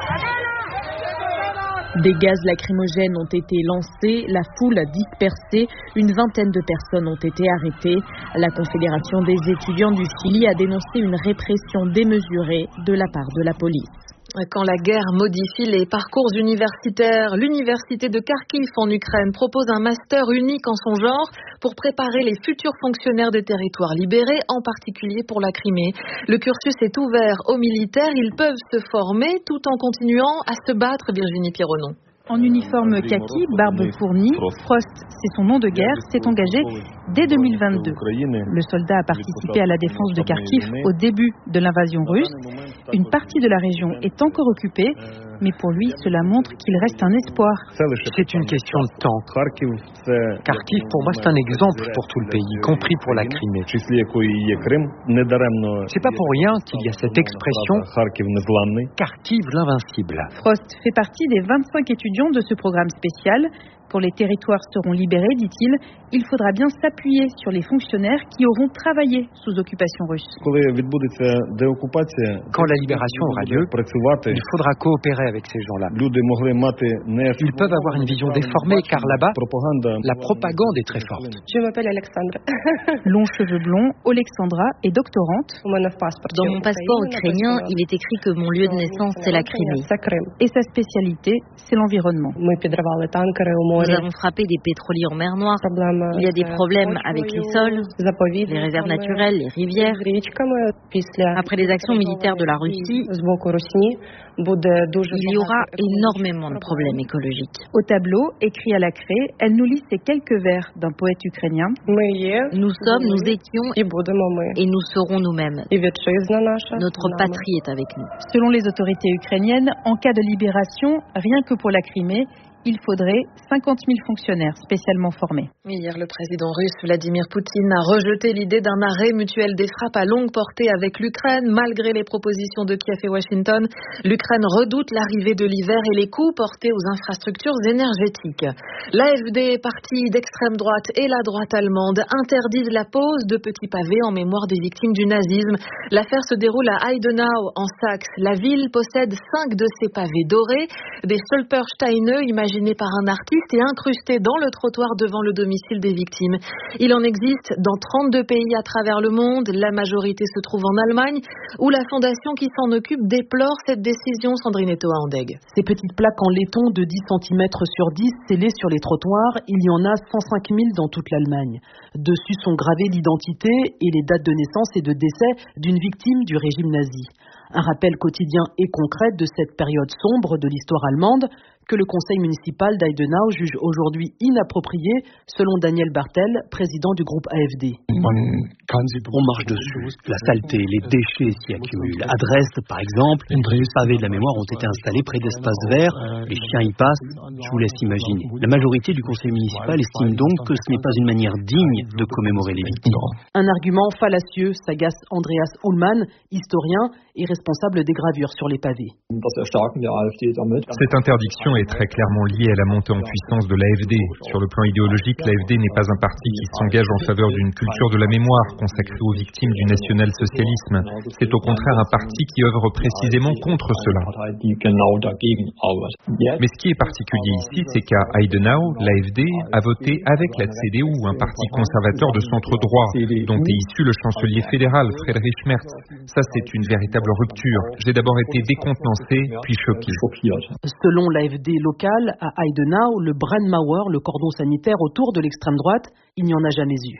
Des gaz lacrymogènes ont été lancés, la foule a dispersé, une vingtaine de personnes ont été arrêtées. La Confédération des étudiants du Chili a dénoncé une répression démesurée de la part de la police. Quand la guerre modifie les parcours universitaires, l'université de Kharkiv en Ukraine propose un master unique en son genre pour préparer les futurs fonctionnaires des territoires libérés, en particulier pour la Crimée. Le cursus est ouvert aux militaires, ils peuvent se former tout en continuant à se battre, Virginie Pironon. En uniforme kaki, barbe fournie, Frost, c'est son nom de guerre, s'est engagé dès deux mille vingt-deux. Le soldat a participé à la défense de Kharkiv au début de l'invasion russe. Une partie de la région est encore occupée, mais pour lui, cela montre qu'il reste un espoir. C'est une question de temps. Kharkiv, pour moi, c'est un exemple pour tout le pays, y compris pour la Crimée. C'est pas pour rien qu'il y a cette expression Kharkiv l'invincible. Frost fait partie des vingt-cinq étudiants de ce programme spécial. Quand les territoires seront libérés, dit-il, il faudra bien s'appuyer sur les fonctionnaires qui auront travaillé sous occupation russe. Quand la libération aura lieu, il faudra coopérer avec ces gens-là. Ils peuvent avoir une vision déformée car là-bas, la propagande est très forte. Je m'appelle Alexandra. Longs cheveux blonds, Alexandra est doctorante. Dans mon passeport ukrainien, il est écrit que mon lieu de naissance, c'est la Crimée. Et sa spécialité, c'est l'environnement. Nous avons frappé des pétroliers en mer Noire. Il y a des problèmes avec les sols, les réserves naturelles, les rivières. Après les actions militaires de la Russie, il y aura énormément de problèmes écologiques. Au tableau, écrit à la craie, elle nous lit ces quelques vers d'un poète ukrainien. Nous sommes, nous étions et nous serons nous-mêmes. Notre patrie est avec nous. Selon les autorités ukrainiennes, en cas de libération, rien que pour la Crimée, il faudrait cinquante mille fonctionnaires spécialement formés. Hier, le président russe Vladimir Poutine a rejeté l'idée d'un arrêt mutuel des frappes à longue portée avec l'Ukraine. Malgré les propositions de Kiev et Washington, l'Ukraine redoute l'arrivée de l'hiver et les coups portés aux infrastructures énergétiques. L'A F D, parti d'extrême droite, et la droite allemande interdisent la pose de petits pavés en mémoire des victimes du nazisme. L'affaire se déroule à Heidenau, en Saxe. La ville possède cinq de ces pavés dorés, des Stolpersteine imaginés par un artiste et incrusté dans le trottoir devant le domicile des victimes. Il en existe dans trente-deux pays à travers le monde. La majorité se trouve en Allemagne, où la fondation qui s'en occupe déplore cette décision. Sandrine Etoa-Andeg. Ces petites plaques en laiton de dix centimètres sur dix scellées sur les trottoirs, il y en a cent cinq mille dans toute l'Allemagne. Dessus sont gravées l'identité et les dates de naissance et de décès d'une victime du régime nazi. Un rappel quotidien et concret de cette période sombre de l'histoire allemande que le conseil municipal d'Eidenau juge aujourd'hui inapproprié, selon Daniel Bartel, président du groupe A F D. On marche dessus, la saleté, les déchets s'y accumulent. À Dresde, par exemple, les pavés de la mémoire ont été installés près d'espaces verts, les chiens y passent, je vous laisse imaginer. La majorité du conseil municipal estime donc que ce n'est pas une manière digne de commémorer les victimes. Un argument fallacieux, s'agace Andreas Ullmann, historien et responsable des gravures sur les pavés. Cette interdiction est très clairement liée à la montée en puissance de l'A F D. Sur le plan idéologique, l'A F D n'est pas un parti qui s'engage en faveur d'une culture de la mémoire consacrée aux victimes du national-socialisme. C'est au contraire un parti qui œuvre précisément contre cela. Mais ce qui est particulier ici, c'est qu'à Eidenau, l'A F D a voté avec la C D U, un parti conservateur de centre-droit, dont est issu le chancelier fédéral Friedrich Merz. Ça, c'est une véritable rupture. J'ai d'abord été décontenancé, puis choqué. Selon l'A F D local, à Eidenau, le Brandmauer, le cordon sanitaire autour de l'extrême droite, il n'y en a jamais eu.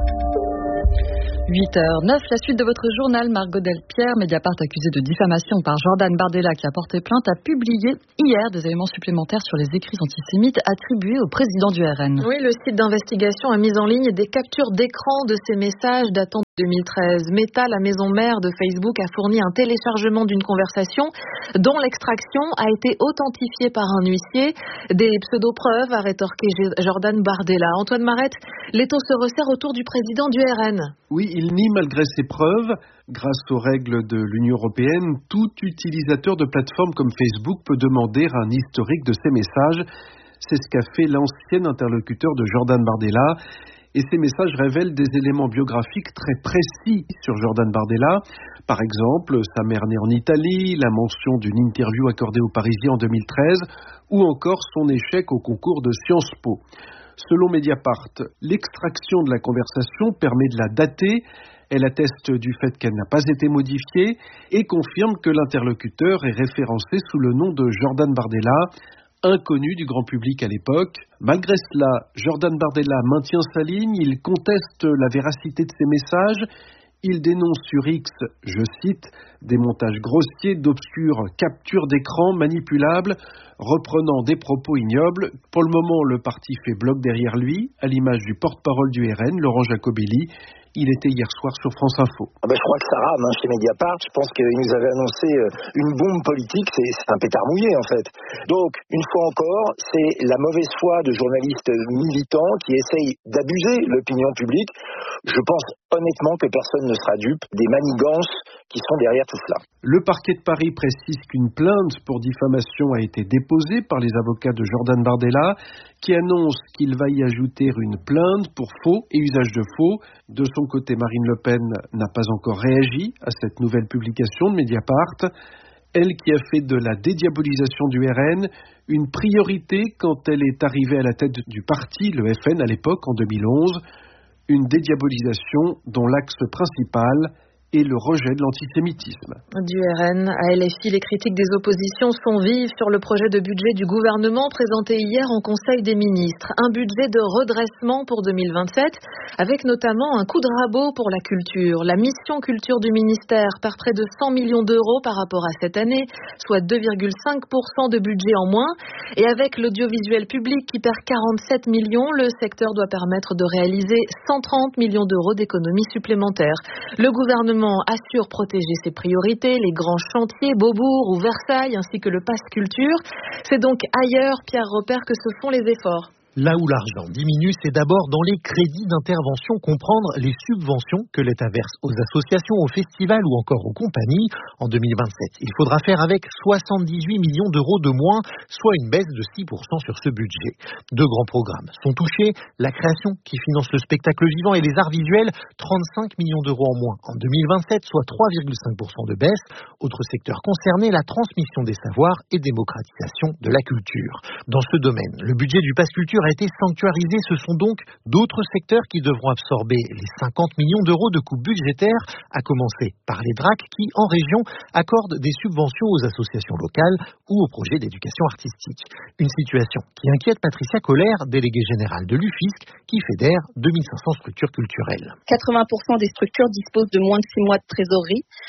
huit heures neuf, la suite de votre journal. Margot Delpierre, Mediapart accusé de diffamation par Jordan Bardella qui a porté plainte, a publié hier des éléments supplémentaires sur les écrits antisémites attribués au président du R N. Oui, le site d'investigation a mis en ligne des captures d'écran de ces messages datant de deux mille treize. Meta, la maison mère de Facebook, a fourni un téléchargement d'une conversation dont l'extraction a été authentifiée par un huissier. Des pseudo-preuves, a rétorqué Jordan Bardella. Antoine Marette, l'étau se resserre autour du président du R N. Oui, il nie malgré ses preuves. Grâce aux règles de l'Union européenne, tout utilisateur de plateforme comme Facebook peut demander un historique de ses messages. C'est ce qu'a fait l'ancien interlocuteur de Jordan Bardella. Et ces messages révèlent des éléments biographiques très précis sur Jordan Bardella. Par exemple, sa mère née en Italie, la mention d'une interview accordée aux Parisiens en deux mille treize, ou encore son échec au concours de Sciences Po. Selon Mediapart, l'extraction de la conversation permet de la dater. Elle atteste du fait qu'elle n'a pas été modifiée et confirme que l'interlocuteur est référencé sous le nom de Jordan Bardella, inconnu du grand public à l'époque. Malgré cela, Jordan Bardella maintient sa ligne, il conteste la véracité de ses messages. Il dénonce sur X, je cite, des montages grossiers d'obscures captures d'écran manipulables, reprenant des propos ignobles. Pour le moment, le parti fait bloc derrière lui, à l'image du porte-parole du R N, Laurent Jacobelli. Il était hier soir sur France Info. Ah ben je crois que ça rame hein, chez Mediapart. Je pense qu'il nous avait annoncé une bombe politique. C'est, c'est un pétard mouillé en fait. Donc, une fois encore, c'est la mauvaise foi de journalistes militants qui essayent d'abuser l'opinion publique. Je pense honnêtement que personne ne sera dupe des manigances qui sont derrière tout cela. Le parquet de Paris précise qu'une plainte pour diffamation a été déposée par les avocats de Jordan Bardella, qui annonce qu'il va y ajouter une plainte pour faux et usage de faux. De son côté, Marine Le Pen n'a pas encore réagi à cette nouvelle publication de Mediapart. Elle qui a fait de la dédiabolisation du R N une priorité quand elle est arrivée à la tête du parti, le F N à l'époque, en deux mille onze. Une dédiabolisation dont l'axe principal et le rejet de l'antisémitisme. Du R N à L F I, les critiques des oppositions sont vives sur le projet de budget du gouvernement présenté hier en Conseil des ministres. Un budget de redressement pour deux mille vingt-sept, avec notamment un coup de rabot pour la culture. La mission culture du ministère perd près de cent millions d'euros par rapport à cette année, soit deux virgule cinq pour cent de budget en moins. Et avec l'audiovisuel public qui perd quarante-sept millions, le secteur doit permettre de réaliser cent trente millions d'euros d'économies supplémentaires. Le gouvernement assure protéger ses priorités, les grands chantiers, Beaubourg ou Versailles, ainsi que le pass culture. C'est donc ailleurs, Pierre Repère, que se font les efforts. Là où l'argent diminue, c'est d'abord dans les crédits d'intervention, comprendre les subventions que l'État verse aux associations, aux festivals ou encore aux compagnies. En deux mille vingt-sept, il faudra faire avec soixante-dix-huit millions d'euros de moins, soit une baisse de six pour cent sur ce budget. Deux grands programmes sont touchés. La création, qui finance le spectacle vivant, et les arts visuels, trente-cinq millions d'euros en moins en deux mille vingt-sept, soit trois virgule cinq pour cent de baisse. Autre secteur concerné, la transmission des savoirs et démocratisation de la culture. Dans ce domaine, le budget du pass culture a été sanctuarisé. Ce sont donc d'autres secteurs qui devront absorber les cinquante millions d'euros de coupes budgétaires, à commencer par les D R A C qui, en région, accordent des subventions aux associations locales ou aux projets d'éducation artistique. Une situation qui inquiète Patricia Collère, déléguée générale de l'U F I S C, qui fédère deux mille cinq cents structures culturelles. quatre-vingts pour cent des structures disposent de moins de six mois de trésorerie.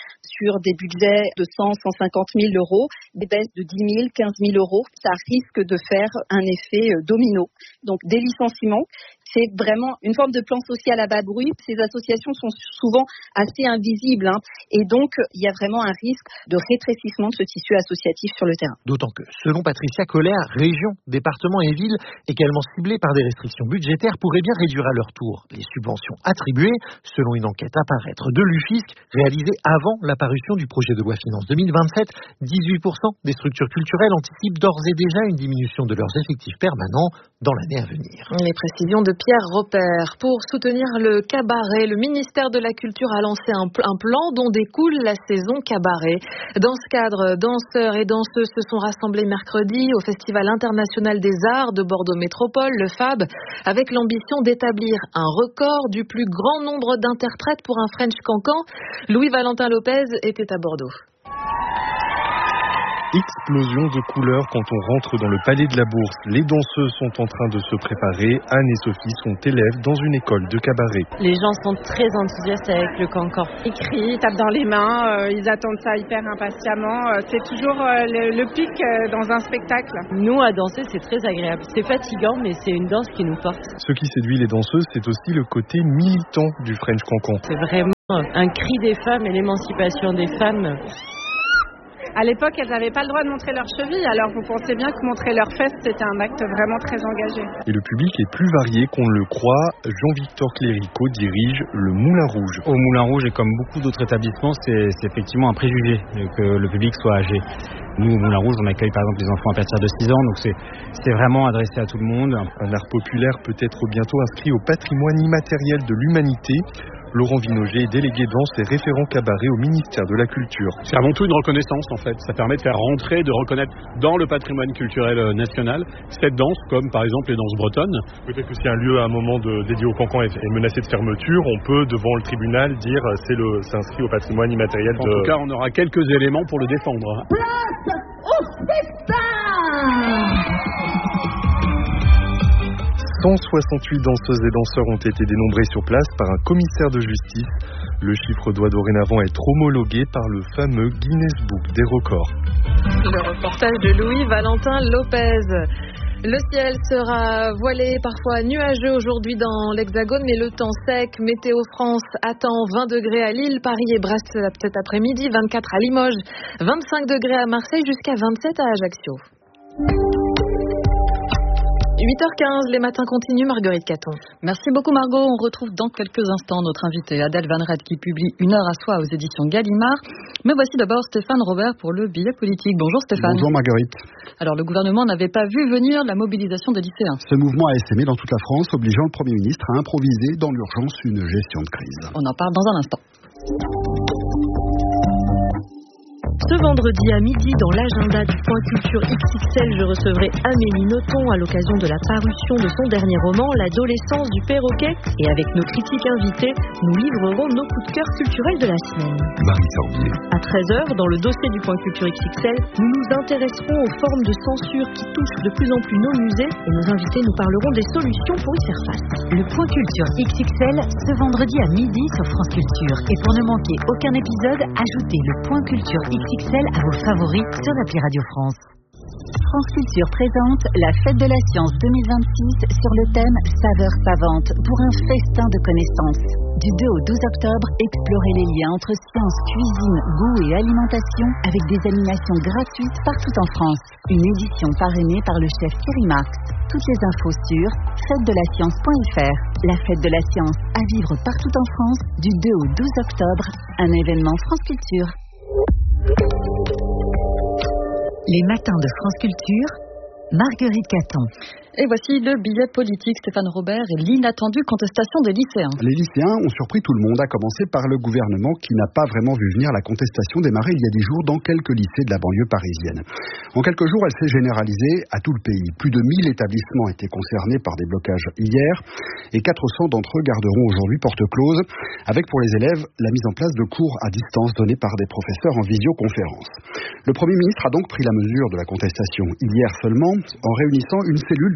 sur des budgets de cent, cent cinquante mille euros, des baisses de dix mille, quinze mille euros, ça risque de faire un effet domino. Donc des licenciements, c'est vraiment une forme de plan social à bas bruit. Ces associations sont souvent assez invisibles hein, et donc il y a vraiment un risque de rétrécissement de ce tissu associatif sur le terrain. D'autant que, selon Patricia Koller, régions, départements et villes également ciblées par des restrictions budgétaires pourraient bien réduire à leur tour les subventions attribuées, selon une enquête à paraître de l'U F I S C réalisée avant la parution du projet de loi finance deux mille vingt-sept. dix-huit pour cent des structures culturelles anticipent d'ores et déjà une diminution de leurs effectifs permanents dans l'année à venir. Les précisions de Pierre Robert. Pour soutenir le cabaret, le ministère de la Culture a lancé un, un plan dont découle la saison cabaret. Dans ce cadre, danseurs et danseuses se sont rassemblés mercredi au Festival international des arts de Bordeaux Métropole, le F A B, avec l'ambition d'établir un record du plus grand nombre d'interprètes pour un French Cancan. Louis-Valentin Lopez était à Bordeaux. Explosion de couleurs quand on rentre dans le palais de la Bourse. Les danseuses sont en train de se préparer. Anne et Sophie sont élèves dans une école de cabaret. Les gens sont très enthousiastes avec le cancan. Ils crient, ils tapent dans les mains, euh, ils attendent ça hyper impatiemment. Euh, c'est toujours euh, le, le pic euh, dans un spectacle. Nous, à danser, c'est très agréable. C'est fatigant, mais c'est une danse qui nous porte. Ce qui séduit les danseuses, c'est aussi le côté militant du French Cancan. C'est vraiment un cri des femmes et l'émancipation des femmes. À l'époque, elles n'avaient pas le droit de montrer leurs chevilles, alors vous pensez bien que montrer leurs fesses, c'était un acte vraiment très engagé. Et le public est plus varié qu'on ne le croit. Jean-Victor Cléricaud dirige le Moulin Rouge. Au Moulin Rouge, et comme beaucoup d'autres établissements, c'est, c'est effectivement un préjugé que le public soit âgé. Nous, au Moulin Rouge, on accueille par exemple les enfants à partir de six ans, donc c'est, c'est vraiment adressé à tout le monde. Un art populaire peut être bientôt inscrit au patrimoine immatériel de l'humanité. Laurent Vinogé, délégué danse et référent cabaret au ministère de la Culture. C'est avant tout une reconnaissance en fait. Ça permet de faire rentrer, de reconnaître dans le patrimoine culturel national cette danse, comme par exemple les danses bretonnes. Peut-être que si un lieu à un moment de, dédié au cancan est, est menacé de fermeture, on peut devant le tribunal dire c'est, le, c'est inscrit au patrimoine immatériel en de... En tout cas, on aura quelques éléments pour le défendre. Place au spectacle! cent soixante-huit danseuses et danseurs ont été dénombrés sur place par un commissaire de justice. Le chiffre doit dorénavant être homologué par le fameux Guinness Book des records. Le reportage de Louis-Valentin Lopez. Le ciel sera voilé, parfois nuageux aujourd'hui dans l'Hexagone, mais le temps sec. Météo France attend vingt degrés à Lille, Paris et Brest cet après-midi, vingt-quatre à Limoges, vingt-cinq degrés à Marseille, jusqu'à vingt-sept à Ajaccio. huit heures quinze, les matins continuent, Marguerite Caton. Merci beaucoup Margot, on retrouve dans quelques instants notre invitée Adèle Van Red qui publie Une heure à soi aux éditions Gallimard. Mais voici d'abord Stéphane Robert pour le billet politique. Bonjour Stéphane. Bonjour Marguerite. Alors le gouvernement n'avait pas vu venir la mobilisation des lycéens. Ce mouvement a essaimé dans toute la France, obligeant le Premier ministre à improviser dans l'urgence une gestion de crise. On en parle dans un instant. Ce vendredi à midi, dans l'agenda du Point Culture X X L, je recevrai Amélie Nothomb à l'occasion de la parution de son dernier roman, L'adolescence du perroquet. Et avec nos critiques invités, nous livrerons nos coups de cœur culturels de la semaine. Marie Sorbier. À treize heures, dans le dossier du Point Culture X X L, nous nous intéresserons aux formes de censure qui touchent de plus en plus nos musées. Et nos invités nous parleront des solutions pour y faire face. Le Point Culture X X L, ce vendredi à midi sur France Culture. Et pour ne manquer aucun épisode, ajoutez le Point Culture X X L à vos favoris sur l'appli Radio France. France Culture présente la Fête de la Science deux mille vingt-six sur le thème Saveurs savantes pour un festin de connaissances. Du deux au douze octobre, explorez les liens entre science, cuisine, goût et alimentation avec des animations gratuites partout en France. Une édition parrainée par le chef Thierry Marx. Toutes les infos sur fête de la science point f r. La Fête de la Science à vivre partout en France du deux au douze octobre. Un événement France Culture. Les matins de France Culture, Marguerite Caton. Et voici le billet politique, Stéphane Robert, et l'inattendue contestation des lycéens. Les lycéens ont surpris tout le monde, à commencer par le gouvernement qui n'a pas vraiment vu venir la contestation démarrer il y a dix jours dans quelques lycées de la banlieue parisienne. En quelques jours, elle s'est généralisée à tout le pays. Plus de mille établissements étaient concernés par des blocages hier et quatre cents d'entre eux garderont aujourd'hui porte close, avec pour les élèves la mise en place de cours à distance donnés par des professeurs en visioconférence. Le Premier ministre a donc pris la mesure de la contestation hier seulement en réunissant une cellule de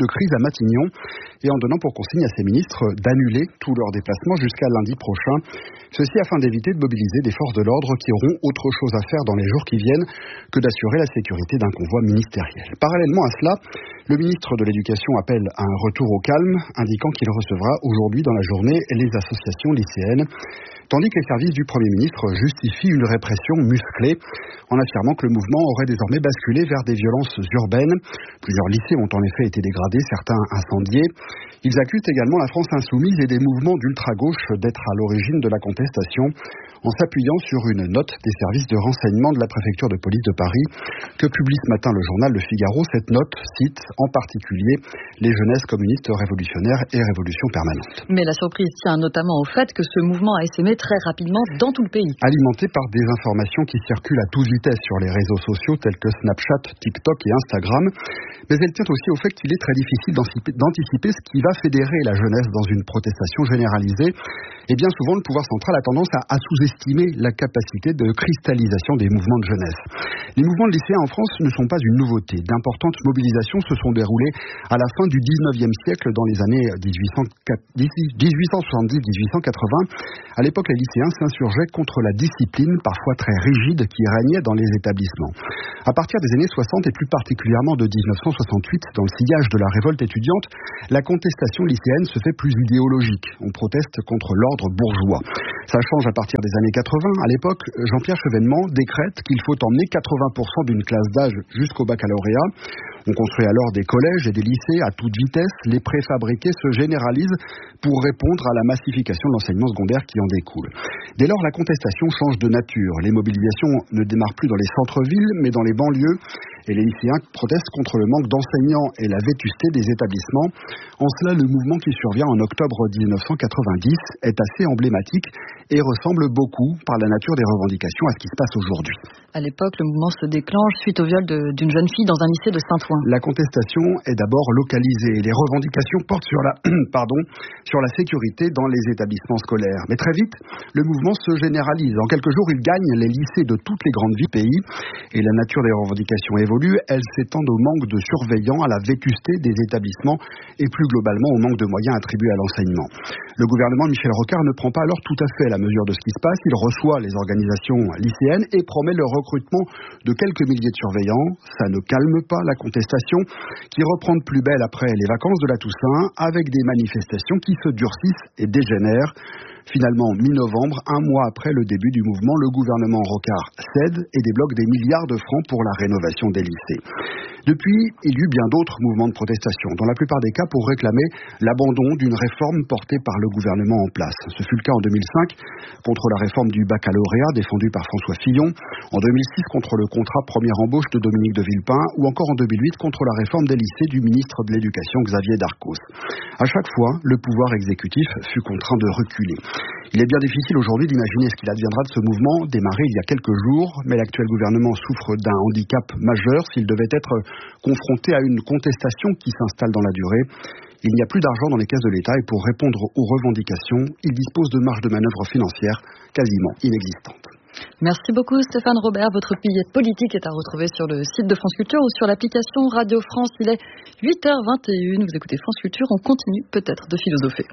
crise à Matignon et en donnant pour consigne à ses ministres d'annuler tous leurs déplacements jusqu'à lundi prochain. Ceci afin d'éviter de mobiliser des forces de l'ordre qui auront autre chose à faire dans les jours qui viennent que d'assurer la sécurité d'un convoi ministériel. Parallèlement à cela, le ministre de l'Éducation appelle à un retour au calme, indiquant qu'il recevra aujourd'hui dans la journée les associations lycéennes, tandis que les services du Premier ministre justifient une répression musclée en affirmant que le mouvement aurait désormais basculé vers des violences urbaines. Plusieurs lycées ont en effet été dégradés, certains incendiés. Ils accusent également la France insoumise et des mouvements d'ultra-gauche d'être à l'origine de la contestation, en s'appuyant sur une note des services de renseignement de la préfecture de police de Paris que publie ce matin le journal Le Figaro. Cette note cite en particulier les jeunesses communistes révolutionnaires et Révolution permanente. Mais la surprise tient notamment au fait que ce mouvement a essaimé très rapidement dans tout le pays. Alimenté par des informations qui circulent à toute vitesse sur les réseaux sociaux tels que Snapchat, TikTok et Instagram, mais elle tient aussi au fait qu'il est très difficile d'anticiper ce qui va fédérer la jeunesse dans une protestation généralisée. Et bien souvent, le pouvoir central a tendance à, à sous-estimer la capacité de cristallisation des mouvements de jeunesse. Les mouvements de lycéens en France ne sont pas une nouveauté. D'importantes mobilisations se sont déroulées à la fin du dix-neuvième siècle, dans les années dix-huit cent soixante-dix à dix-huit cent quatre-vingts. À l'époque, les lycéens s'insurgeaient contre la discipline, parfois très rigide, qui régnait dans les établissements. À partir des années soixante et plus particulièrement de dix-neuf cent soixante-huit, dans le sillage de la révolte étudiante, la contestation lycéenne se fait plus idéologique. On proteste contre l'ordre bourgeois. Ça change à partir des années quatre-vingts. À l'époque, Jean-Pierre Chevènement décrète qu'il faut emmener quatre-vingts pour cent d'une classe d'âge jusqu'au baccalauréat. On construit alors des collèges et des lycées à toute vitesse. Les préfabriqués se généralisent pour répondre à la massification de l'enseignement secondaire qui en découle. Dès lors, la contestation change de nature. Les mobilisations ne démarrent plus dans les centres-villes, mais dans les banlieues. Et les lycéens protestent contre le manque d'enseignants et la vétusté des établissements. En cela, le mouvement qui survient en octobre dix-neuf cent quatre-vingt-dix est assez emblématique et ressemble beaucoup par la nature des revendications à ce qui se passe aujourd'hui. À l'époque, le mouvement se déclenche suite au viol de, d'une jeune fille dans un lycée de Saint-Ouen. La contestation est d'abord localisée. Les revendications portent sur la, pardon, sur la sécurité dans les établissements scolaires. Mais très vite, le mouvement se généralise. En quelques jours, il gagne les lycées de toutes les grandes villes du pays. Et la nature des revendications évolue. Elles s'étendent au manque de surveillants, à la vétusté des établissements et plus globalement au manque de moyens attribués à l'enseignement. Le gouvernement de Michel Rocard ne prend pas alors tout à fait la mesure de ce qui se passe. Il reçoit les organisations lycéennes et promet le recrutement de quelques milliers de surveillants. Ça ne calme pas la contestation qui reprend de plus belle après les vacances de la Toussaint avec des manifestations qui se durcissent et dégénèrent. Finalement, mi-novembre, un mois après le début du mouvement, le gouvernement Rocard cède et débloque des milliards de francs pour la rénovation des lycées. Depuis, il y eut bien d'autres mouvements de protestation, dans la plupart des cas pour réclamer l'abandon d'une réforme portée par le gouvernement en place. Ce fut le cas en deux mille cinq contre la réforme du baccalauréat défendue par François Fillon, en deux mille six contre le contrat première embauche de Dominique de Villepin ou encore en deux mille huit contre la réforme des lycées du ministre de l'Éducation Xavier Darcos. À chaque fois, le pouvoir exécutif fut contraint de reculer. Il est bien difficile aujourd'hui d'imaginer ce qu'il adviendra de ce mouvement démarré il y a quelques jours, mais l'actuel gouvernement souffre d'un handicap majeur s'il devait être confronté à une contestation qui s'installe dans la durée. Il n'y a plus d'argent dans les caisses de l'État et pour répondre aux revendications, il dispose de marges de manœuvre financières quasiment inexistantes. Merci beaucoup Stéphane Robert. Votre billet politique est à retrouver sur le site de France Culture ou sur l'application Radio France. Il est huit heures vingt et une. Vous écoutez France Culture. On continue peut-être de philosopher.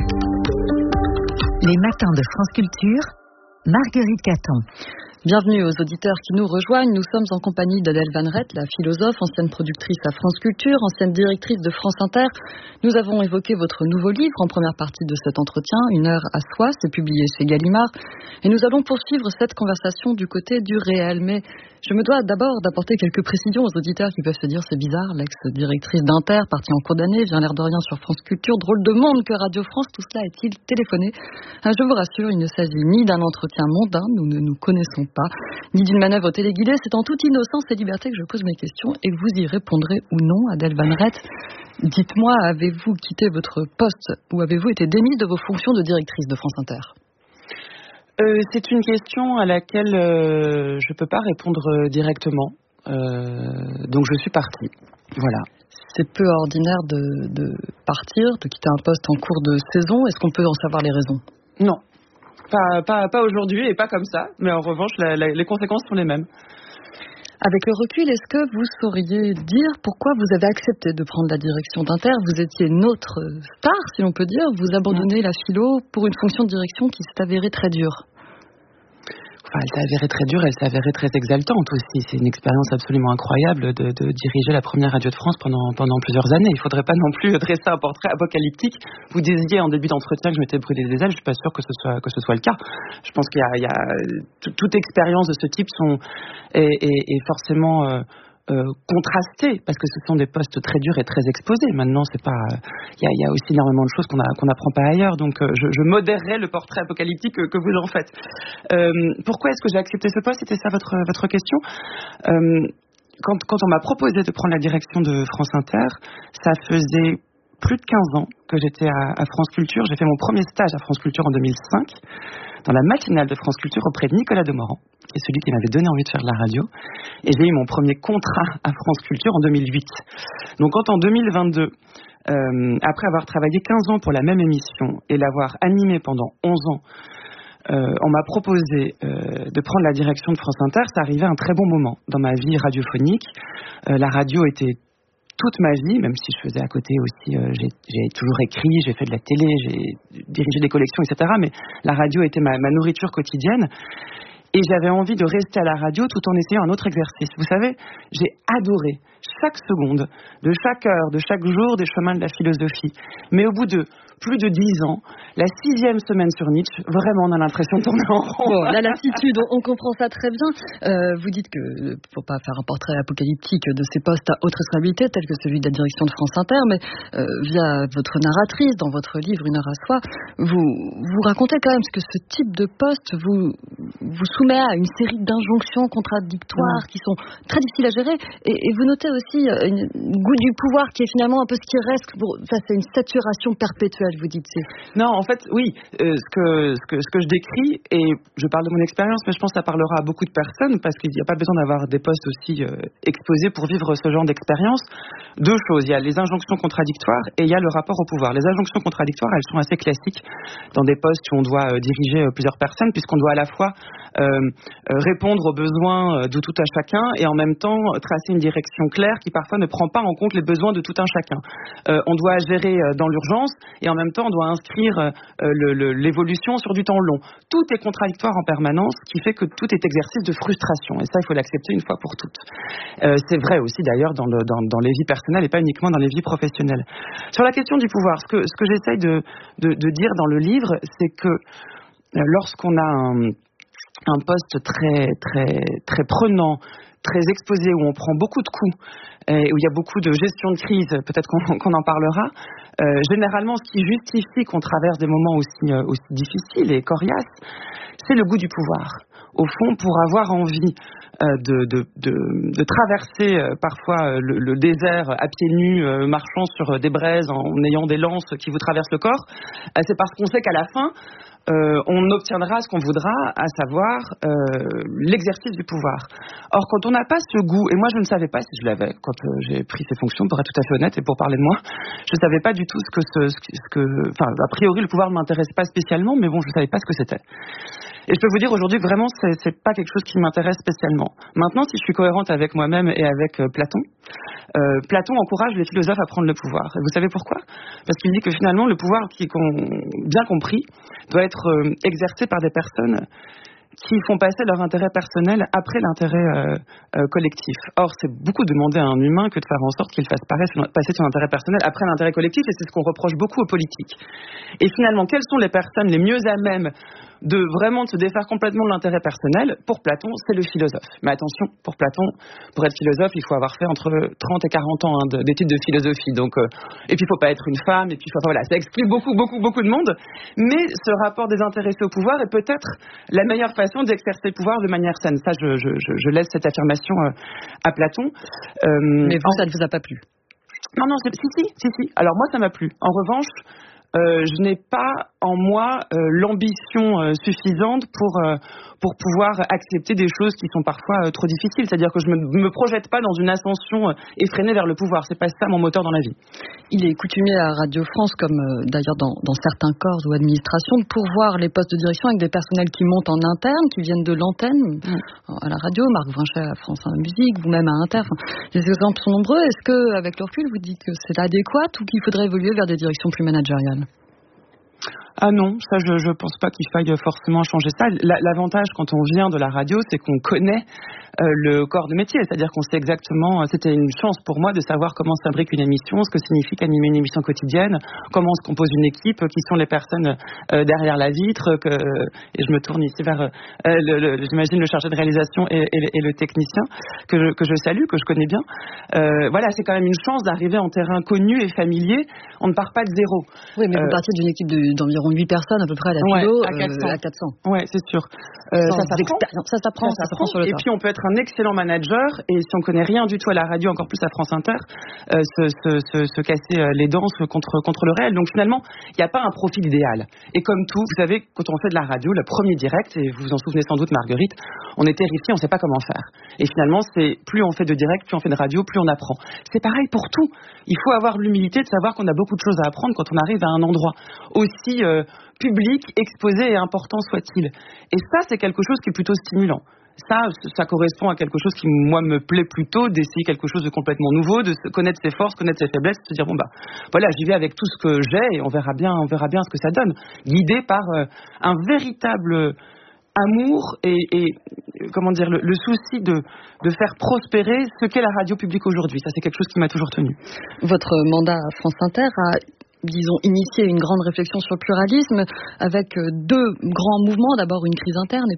Les matins de France Culture, Marguerite Caton. Bienvenue aux auditeurs qui nous rejoignent. Nous sommes en compagnie d'Adèle Van Rett, la philosophe, ancienne productrice à France Culture, ancienne directrice de France Inter. Nous avons évoqué votre nouveau livre en première partie de cet entretien, Une heure à soi, c'est publié chez Gallimard. Et nous allons poursuivre cette conversation du côté du réel. Mais je me dois d'abord d'apporter quelques précisions aux auditeurs qui peuvent se dire c'est bizarre, l'ex-directrice d'Inter, partie en cours d'année, vient l'air de rien sur France Culture. Drôle de monde que Radio France, tout cela est-il téléphoné? Je vous rassure, il ne s'agit ni d'un entretien mondain, nous ne nous connaissons pas, ni d'une manœuvre téléguidée. C'est en toute innocence et liberté que je pose mes questions et que vous y répondrez ou non. Adèle Van Rett, dites-moi, avez-vous quitté votre poste ou avez-vous été démise de vos fonctions de directrice de France Inter? euh, C'est une question à laquelle euh, je ne peux pas répondre euh, directement. Euh, donc je suis partie. Voilà. C'est peu ordinaire de, de partir, de quitter un poste en cours de saison. Est-ce qu'on peut en savoir les raisons? Non. Pas, pas, pas aujourd'hui et pas comme ça, mais en revanche, la, la, les conséquences sont les mêmes. Avec le recul, est-ce que vous sauriez dire pourquoi vous avez accepté de prendre la direction d'Inter? Vous étiez notre star, si l'on peut dire. Vous abandonnez la philo pour une fonction de direction qui s'est avérée très dure. Enfin, elle s'est avérée très dure, elle s'est avérée très exaltante aussi. C'est une expérience absolument incroyable de, de diriger la première radio de France pendant, pendant plusieurs années. Il ne faudrait pas non plus dresser un portrait apocalyptique. Vous disiez en début d'entretien que je m'étais brûlé des ailes, je ne suis pas sûre que ce soit, que ce soit le cas. Je pense qu'il y a, il y a toute expérience de ce type sont, est, est, est forcément... Euh, Euh, contrasté, parce que ce sont des postes très durs et très exposés. Maintenant, c'est pas, il y, y a aussi énormément de choses qu'on a, qu'on n'apprend pas ailleurs. Donc, euh, je, je modérerai le portrait apocalyptique que, que vous en faites. Euh, pourquoi est-ce que j'ai accepté ce poste? C'était ça votre votre question. Euh, quand, quand on m'a proposé de prendre la direction de France Inter, ça faisait plus de quinze ans que j'étais à, à France Culture. J'ai fait mon premier stage à France Culture en deux mille cinq, dans la matinale de France Culture auprès de Nicolas Demorand, qui est celui qui m'avait donné envie de faire de la radio. Et j'ai eu mon premier contrat à France Culture en deux mille huit. Donc quand en deux mille vingt-deux, euh, après avoir travaillé quinze ans pour la même émission et l'avoir animée pendant onze ans, euh, on m'a proposé euh, de prendre la direction de France Inter. Ça arrivait à un très bon moment dans ma vie radiophonique. Euh, la radio était toute ma vie, même si je faisais à côté aussi, euh, j'ai, j'ai toujours écrit, j'ai fait de la télé, j'ai dirigé des collections, et cetera. Mais la radio était ma, ma nourriture quotidienne. Et j'avais envie de rester à la radio tout en essayant un autre exercice. Vous savez, j'ai adoré chaque seconde, de chaque heure, de chaque jour des chemins de la philosophie. Mais au bout de plus de dix ans, la sixième semaine sur Nietzsche, vraiment on a l'impression de tourner en rond. Bon, la lassitude, on, on comprend ça très bien. Euh, vous dites que, pour pas faire un portrait apocalyptique de ces postes à haute responsabilité, tels que celui de la direction de France Inter, mais euh, via votre narratrice, dans votre livre Une heure à soi, vous, vous racontez quand même que ce type de poste vous, vous soumet à une série d'injonctions contradictoires qui sont très difficiles à gérer. Et, et vous notez aussi un goût du pouvoir qui est finalement un peu ce qui reste. Pour, ça, c'est une saturation perpétuelle. Vous dites c'est... Non, en fait, oui. Euh, ce, que, ce, que, ce que je décris, et je parle de mon expérience, mais je pense que ça parlera à beaucoup de personnes, parce qu'il n'y a pas besoin d'avoir des postes aussi euh, exposés pour vivre ce genre d'expérience. Deux choses. Il y a les injonctions contradictoires et il y a le rapport au pouvoir. Les injonctions contradictoires, elles sont assez classiques dans des postes où on doit euh, diriger euh, plusieurs personnes, puisqu'on doit à la fois euh, euh, répondre aux besoins de tout un chacun et en même temps tracer une direction claire qui parfois ne prend pas en compte les besoins de tout un chacun. Euh, on doit gérer euh, dans l'urgence et en même temps, on doit inscrire euh, le, le, l'évolution sur du temps long. Tout est contradictoire en permanence, ce qui fait que tout est exercice de frustration. Et ça, il faut l'accepter une fois pour toutes. Euh, c'est vrai aussi, d'ailleurs, dans, le, dans, dans les vies personnelles et pas uniquement dans les vies professionnelles. Sur la question du pouvoir, ce que, ce que j'essaye de, de, de dire dans le livre, c'est que euh, lorsqu'on a un, un poste très, très, très prenant, très exposé, où on prend beaucoup de coups, et où il y a beaucoup de gestion de crise, peut-être qu'on, qu'on en parlera, euh, généralement ce qui justifie qu'on traverse des moments aussi, euh, aussi difficiles et coriaces, c'est le goût du pouvoir. Au fond, pour avoir envie euh, de, de, de, de traverser euh, parfois euh, le, le désert à pieds nus, euh, marchant sur des braises en ayant des lances qui vous traversent le corps, euh, c'est parce qu'on sait qu'à la fin, Euh, on obtiendra ce qu'on voudra, à savoir euh, l'exercice du pouvoir. Or, quand on n'a pas ce goût, et moi je ne savais pas si je l'avais quand euh, j'ai pris ces fonctions, pour être tout à fait honnête et pour parler de moi, je ne savais pas du tout ce que, ce, ce que, enfin, a priori le pouvoir ne m'intéresse pas spécialement, mais bon, je ne savais pas ce que c'était. Et je peux vous dire aujourd'hui que vraiment, c'est, c'est pas quelque chose qui m'intéresse spécialement. Maintenant, si je suis cohérente avec moi-même et avec euh, Platon, euh, Platon encourage les philosophes à prendre le pouvoir. Et vous savez pourquoi ? Parce qu'il dit que finalement, le pouvoir, qui, qu'on, bien compris, doit être euh, exercé par des personnes qui font passer leur intérêt personnel après l'intérêt euh, euh, collectif. Or, c'est beaucoup demander à un humain que de faire en sorte qu'il fasse passer son intérêt personnel après l'intérêt collectif, et c'est ce qu'on reproche beaucoup aux politiques. Et finalement, quelles sont les personnes les mieux à même de vraiment se défaire complètement de l'intérêt personnel? Pour Platon, c'est le philosophe. Mais attention, pour Platon, pour être philosophe, il faut avoir fait entre trente et quarante ans hein, d'études de philosophie. Donc, euh, et puis, il ne faut pas être une femme, et puis, enfin, voilà, ça exclut beaucoup, beaucoup, beaucoup de monde. Mais ce rapport désintéressé au pouvoir est peut-être la meilleure façon d'exercer le pouvoir de manière saine. Ça, je, je, je laisse cette affirmation euh, à Platon. Euh, Mais vous, en... ça ne vous a pas plu? Non, non, si, si, si, si. Alors moi, ça m'a plu. En revanche, euh, je n'ai pas en moi euh, l'ambition euh, suffisante pour euh, pour pouvoir accepter des choses qui sont parfois euh, trop difficiles. C'est-à-dire que je me, me projette pas dans une ascension euh, effrénée vers le pouvoir. C'est pas ça mon moteur dans la vie. Il est coutumier à Radio France, comme euh, d'ailleurs dans, dans certains corps ou administrations, de pourvoir les postes de direction avec des personnels qui montent en interne, qui viennent de l'antenne mmh. à la radio, Marc Vrinchet à France Musique, vous-même à Inter. Enfin, les exemples sont nombreux. Est-ce que, avec le recul, vous dites que c'est adéquat ou qu'il faudrait évoluer vers des directions plus managériales? Ah non, ça je je pense pas qu'il faille forcément changer ça. L'avantage quand on vient de la radio, c'est qu'on connaît euh, le corps de métier, c'est-à-dire qu'on sait exactement, c'était une chance pour moi de savoir comment s'imbrique une émission, ce que signifie qu'animer une émission quotidienne, comment se compose une équipe, qui sont les personnes euh, derrière la vitre, que, et je me tourne ici vers, euh, le, le, j'imagine, le chargé de réalisation et, et, et le technicien, que je, que je salue, que je connais bien. Euh, voilà, c'est quand même une chance d'arriver en terrain connu et familier, on ne part pas de zéro. Oui, mais vous euh, partiez d'une équipe de, d'environ huit personnes à peu près à la philo, ouais, à quatre cents. Euh, à quatre cents. Ouais, c'est sûr. Euh, ça s'apprend. Ça s'apprend, ça s'apprend sur le Et tas. puis on peut être un excellent manager et si on connaît rien du tout à la radio, encore plus à France Inter, euh, se, se, se, se casser les dents contre contre le réel. Donc finalement, il n'y a pas un profil idéal. Et comme tout, vous savez, quand on fait de la radio, le premier direct, et vous vous en souvenez sans doute, Marguerite, on est terrifié, on ne sait pas comment faire. Et finalement, c'est plus on fait de direct, plus on fait de radio, plus on apprend. C'est pareil pour tout. Il faut avoir l'humilité de savoir qu'on a beaucoup de choses à apprendre quand on arrive à un endroit aussi euh, public, exposé et important soit-il. Et ça, c'est quelque chose qui est plutôt stimulant. Ça, ça correspond à quelque chose qui, moi, me plaît plutôt, d'essayer quelque chose de complètement nouveau, de connaître ses forces, connaître ses faiblesses, de se dire, bon, bah, voilà, j'y vais avec tout ce que j'ai et on verra bien, on verra bien ce que ça donne. Guidé par euh, un véritable amour et, et comment dire, le, le souci de, de faire prospérer ce qu'est la radio publique aujourd'hui. Ça, c'est quelque chose qui m'a toujours tenu. Votre mandat à France Inter a, disons, initié une grande réflexion sur le pluralisme avec deux grands mouvements. D'abord une crise interne et